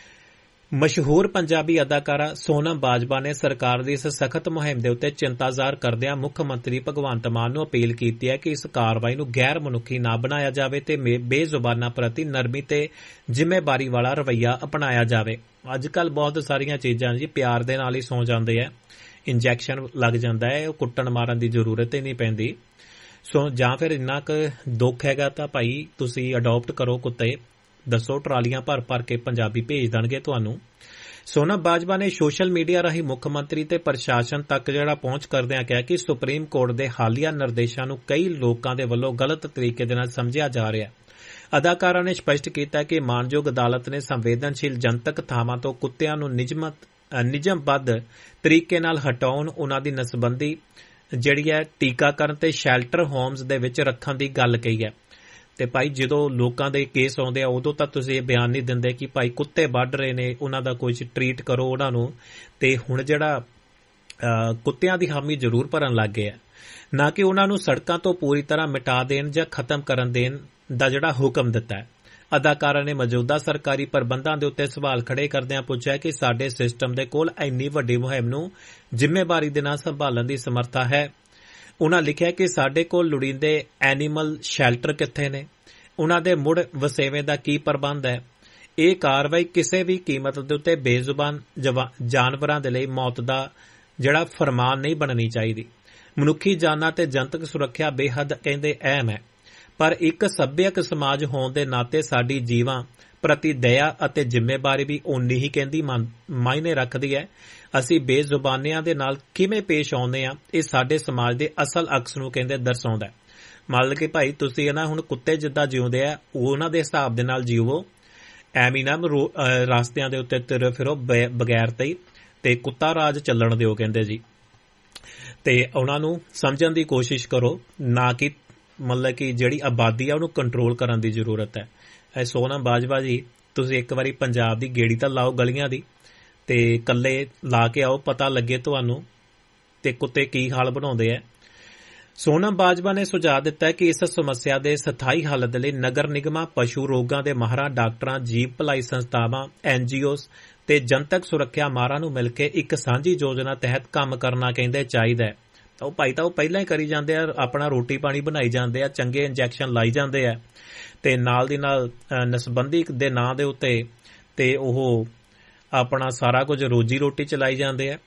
ਮਸ਼ਹੂਰ ਪੰਜਾਬੀ ਅਦਾਕਾਰਾ ਸੋਨਮ ਬਾਜਵਾ ਨੇ ਸਰਕਾਰ ਦੀ ਇਸ ਸਖਤ ਮੁਹਿੰਮ ਦੇ ਉੱਤੇ ਚਿੰਤਾ ਜ਼ਾਹਰ ਕਰਦਿਆਂ ਮੁੱਖ ਮੰਤਰੀ ਭਗਵੰਤ ਮਾਨ ਨੂੰ ਅਪੀਲ ਕੀਤੀ ਹੈ ਕਿ ਇਸ ਕਾਰਵਾਈ ਨੂੰ ਗੈਰ ਮਨੁੱਖੀ ਨਾ ਬਣਾਇਆ ਜਾਵੇ ਤੇ ਬੇਜ਼ੁਬਾਨਾਂ ਪ੍ਰਤੀ ਨਰਮੀ ਤੇ ਜ਼ਿੰਮੇਵਾਰੀ ਵਾਲਾ ਰਵੱਈਆ ਅਪਣਾਇਆ ਜਾਵੇ। ਅੱਜ ਕੱਲ੍ਹ ਬਹੁਤ ਸਾਰੀਆਂ ਚੀਜ਼ਾਂ ਜੀ ਪਿਆਰ ਦੇ ਨਾਲ ਹੀ ਸੌ ਜਾਂਦੇ ਆ, ਇੰਜੈਕਸ਼ਨ ਲੱਗ ਜਾਂਦਾ ਹੈ, ਉਹ ਕੁੱਟਣ ਮਾਰਨ ਦੀ ਜ਼ਰੂਰਤ ਹੀ ਨਹੀਂ ਪੈਂਦੀ। ਸੋ ਜਾਂ ਫਿਰ ਇੰਨਾ ਕੁ ਦੁੱਖ ਹੈਗਾ ਤਾਂ ਭਾਈ ਤੁਸੀਂ ਅਡਾਪਟ ਕਰੋ ਕੁੱਤੇ, ਦੱਸੋ ਟਰਾਲੀਆਂ ਭਰ ਭਰ ਕੇ ਪੰਜਾਬੀ ਭੇਜ ਦੇਣਗੇ ਤੁਹਾਨੂੰ। ਸੋਨਮ ਬਾਜਵਾ ਨੇ ਸੋਸ਼ਲ ਮੀਡੀਆ ਰਾਹੀਂ ਮੁੱਖ ਮੰਤਰੀ ਤੇ ਪ੍ਰਸ਼ਾਸਨ ਤੱਕ ਜਿਹੜਾ ਪਹੁੰਚ ਕਰਦਿਆਂ ਕਿਹਾ ਕਿ ਸੁਪਰੀਮ ਕੋਰਟ ਦੇ ਹਾਲੀਆ ਨਿਰਦੇਸ਼ਾਂ ਨੂੰ ਕਈ ਲੋਕਾਂ ਦੇ ਵੱਲੋਂ ਗਲਤ ਤਰੀਕੇ ਦੇ ਨਾਲ ਸਮਝਿਆ ਜਾ ਰਿਹਾ। ਅਦਾਕਾਰਾ ਨੇ ਸਪਸ਼ਟ ਕੀਤਾ ਕਿ ਮਾਨਯੋਗ ਅਦਾਲਤ ਨੇ ਸੰਵੇਦਨਸ਼ੀਲ ਜਨਤਕ ਥਾਵਾਂ ਤੋਂ ਕੁੱਤਿਆਂ ਨੂੰ ਨਿਯਮਬੱਧ ਤਰੀਕੇ ਨਾਲ ਹਟਾਉਣ, ਉਹਨਾਂ ਦੀ ਨਸਬੰਦੀ ਜਿਹੜੀ ਹੈ ਟੀਕਾਕਰਨ ਤੇ ਸ਼ੈਲਟਰ ਹੋਮਸ ਦੇ ਵਿੱਚ ਰੱਖਣ ਦੀ ਗੱਲ ਕਹੀ ਹੈ। ਤੇ ਭਾਈ ਜਦੋਂ ਲੋਕਾਂ ਦੇ ਕੇਸ ਆਉਂਦੇ ਆ ਉਦੋਂ ਤਾਂ ਤੁਸੀਂ ਇਹ ਬਿਆਨ ਨਹੀਂ ਦਿੰਦੇ ਕਿ ਭਾਈ ਕੁੱਤੇ ਵੱਢ ਰਹੇ ਨੇ, ਉਹਨਾਂ ਦਾ ਕੁਝ ਟਰੀਟ ਕਰੋ ਉਹਨਾਂ ਨੂੰ। ਤੇ ਹੁਣ ਜਿਹੜਾ ਕੁੱਤਿਆਂ ਦੀ ਹਾਮੀ ਜ਼ਰੂਰ ਭਰਨ ਲੱਗ ਗਏ ਆ, ਨਾ ਕਿ ਉਹਨਾਂ ਨੂੰ ਸੜਕਾਂ ਤੋਂ ਪੂਰੀ ਤਰ੍ਹਾਂ ਮਿਟਾ ਦੇਣ ਜਾਂ ਖਤਮ ਕਰਨ ਦੇਣ ਦਾ ਜਿਹੜਾ ਹੁਕਮ ਦਿੱਤਾ ਹੈ। ਅਦਾਕਾਰਾ ਨੇ ਮੌਜੂਦਾ ਸਰਕਾਰੀ ਪ੍ਰਬੰਧਾਂ ਦੇ ਉੱਤੇ ਸਵਾਲ ਖੜੇ ਕਰਦਿਆਂ ਪੁੱਛਿਆ ਕਿ ਸਾਡੇ ਸਿਸਟਮ ਦੇ ਕੋਲ ਇੰਨੀ ਵੱਡੀ ਮੁਹਿੰਮ ਨੂੰ ਜ਼ਿੰਮੇਵਾਰੀ ਦੇ ਨਾਲ ਸੰਭਾਲਣ ਦੀ ਸਮਰੱਥਾ ਹੈ। ਉਹਨਾਂ ਲਿਖਿਆ ਕਿ ਸਾਡੇ ਕੋਲ ਲੋੜੀਂਦੇ ਐਨੀਮਲ ਸ਼ੈਲਟਰ ਕਿੱਥੇ ਨੇ, ਉਹਨਾਂ ਦੇ ਮੁੜ ਵਸੇਵੇਂ ਦਾ ਕੀ ਪ੍ਰਬੰਧ ਹੈ। ਇਹ ਕਾਰਵਾਈ ਕਿਸੇ ਵੀ ਕੀਮਤ ਦੇ ਉੱਤੇ ਬੇਜ਼ੁਬਾਨ ਜਾਨਵਰਾਂ ਦੇ ਲਈ ਮੌਤ ਦਾ ਜਿਹੜਾ ਫਰਮਾਨ ਨਹੀਂ ਬਣਨੀ ਚਾਹੀਦੀ। ਮਨੁੱਖੀ ਜਾਨਾਂ ਤੇ ਜਨਤਕ ਸੁਰੱਖਿਆ ਬੇਹੱਦ ਕਹਿੰਦੇ ਅਹਿਮ ਹੈ, ਪਰ ਇੱਕ ਸੱਭਿਅਕ ਸਮਾਜ ਹੋਣ ਦੇ ਨਾਤੇ ਸਾਡੀ ਜੀਵਾਂ ਪ੍ਰਤੀ ਦਇਆ ਅਤੇ ਜ਼ਿੰਮੇਵਾਰੀ ਵੀ ਓਨੀ ਹੀ ਕਹਿੰਦੀ ਮਾਇਨੇ ਰੱਖਦੀ ਹੈ। ਅਸੀਂ ਬੇਜ਼ੁਬਾਨਿਆਂ ਦੇ ਨਾਲ ਕਿਵੇਂ ਪੇਸ਼ ਆਉਂਦੇ ਹਾਂ, ਇਹ ਸਾਡੇ ਸਮਾਜ ਦੇ ਅਸਲ ਅਕਸ ਨੂੰ ਕਹਿੰਦੇ ਦਰਸਾਉਂਦਾ ਹੈ। ਮੰਨ ਕੇ ਭਾਈ ਤੁਸੀਂ ਨਾ ਹੁਣ ਕੁੱਤੇ ਜਿੱਦਾਂ ਜਿਉਂਦੇ ਆ ਉਹਨਾਂ ਦੇ ਹਿਸਾਬ ਦੇ ਨਾਲ ਜੀਵੋ, ਐਵੇਂ ਨਾ ਰਸਤਿਆਂ ਦੇ ਉੱਤੇ ਤੁਰ ਫਿਰੋ ਬਗੈਰ ਤੇ ਕੁੱਤਾ ਰਾਜ ਚੱਲਣ ਦਿਓ ਕਹਿੰਦੇ ਜੀ। ਤੇ ਉਹਨਾਂ ਨੂੰ ਸਮਝਣ ਦੀ ਕੋਸ਼ਿਸ਼ ਕਰੋ, ਨਾ ਕਿ ਮਤਲਬ ਕਿ ਜਿਹੜੀ ਆਬਾਦੀ ਆ ਉਹਨੂੰ ਕੰਟਰੋਲ ਕਰਨ ਦੀ ਜ਼ਰੂਰਤ ਹੈ। ਸੋਨਮ ਬਾਜਵਾ ਜੀ, ਤੁਸੀਂ ਇੱਕ ਵਾਰੀ ਪੰਜਾਬ ਦੀ ਗੇੜੀ ਤਾਂ ਲਾਓ ਗਲੀਆਂ ਦੀ, ਤੇ ਇਕੱਲੇ ਲਾ ਕੇ ਆਓ, ਪਤਾ ਲੱਗੇ ਤੁਹਾਨੂੰ ਤੇ ਕੁੱਤੇ ਕੀ ਹਾਲ ਬਣਾਉਂਦੇ ਆ। ਸੋਨਮ ਬਾਜਵਾ ਨੇ ਸੁਝਾਅ ਦਿੱਤਾ ਕਿ ਇਸ ਸਮੱਸਿਆ ਦੇ ਸਥਾਈ ਹੱਲ ਦੇ ਲਈ ਨਗਰ ਨਿਗਮਾਂ, ਪਸ਼ੂ ਰੋਗਾਂ ਦੇ ਮਾਹਰਾਂ, ਡਾਕਟਰਾਂ, ਜੀਵ ਭਲਾਈ ਸੰਸਥਾਵਾਂ, NGOs ਤੇ ਜਨਤਕ ਸੁਰੱਖਿਆ ਮਾਹਰਾਂ ਨੂੰ ਮਿਲ ਕੇ ਇੱਕ ਸਾਂਝੀ ਯੋਜਨਾ ਤਹਿਤ ਕੰਮ ਕਰਨਾ ਕਹਿੰਦੇ ਚਾਹੀਦਾ ਹੈ। ਉਹ ਭਾਈ ਤਾਂ ਉਹ ਪਹਿਲਾਂ ਹੀ ਕਰੀ ਜਾਂਦੇ ਆ, ਆਪਣਾ ਰੋਟੀ ਪਾਣੀ ਬਣਾਈ ਜਾਂਦੇ ਆ, ਚੰਗੇ ਇੰਜੈਕਸ਼ਨ ਲਾਈ ਜਾਂਦੇ ਆ, ਤੇ ਨਾਲ ਦੀ ਨਾਲ ਨਸਬੰਦੀ ਦੇ ਨਾਂ ਦੇ ਉੱਤੇ ਤੇ ਉਹ ਆਪਣਾ ਸਾਰਾ ਕੁਝ ਰੋਜੀ ਰੋਟੀ ਚਲਾਈ ਜਾਂਦੇ ਆ।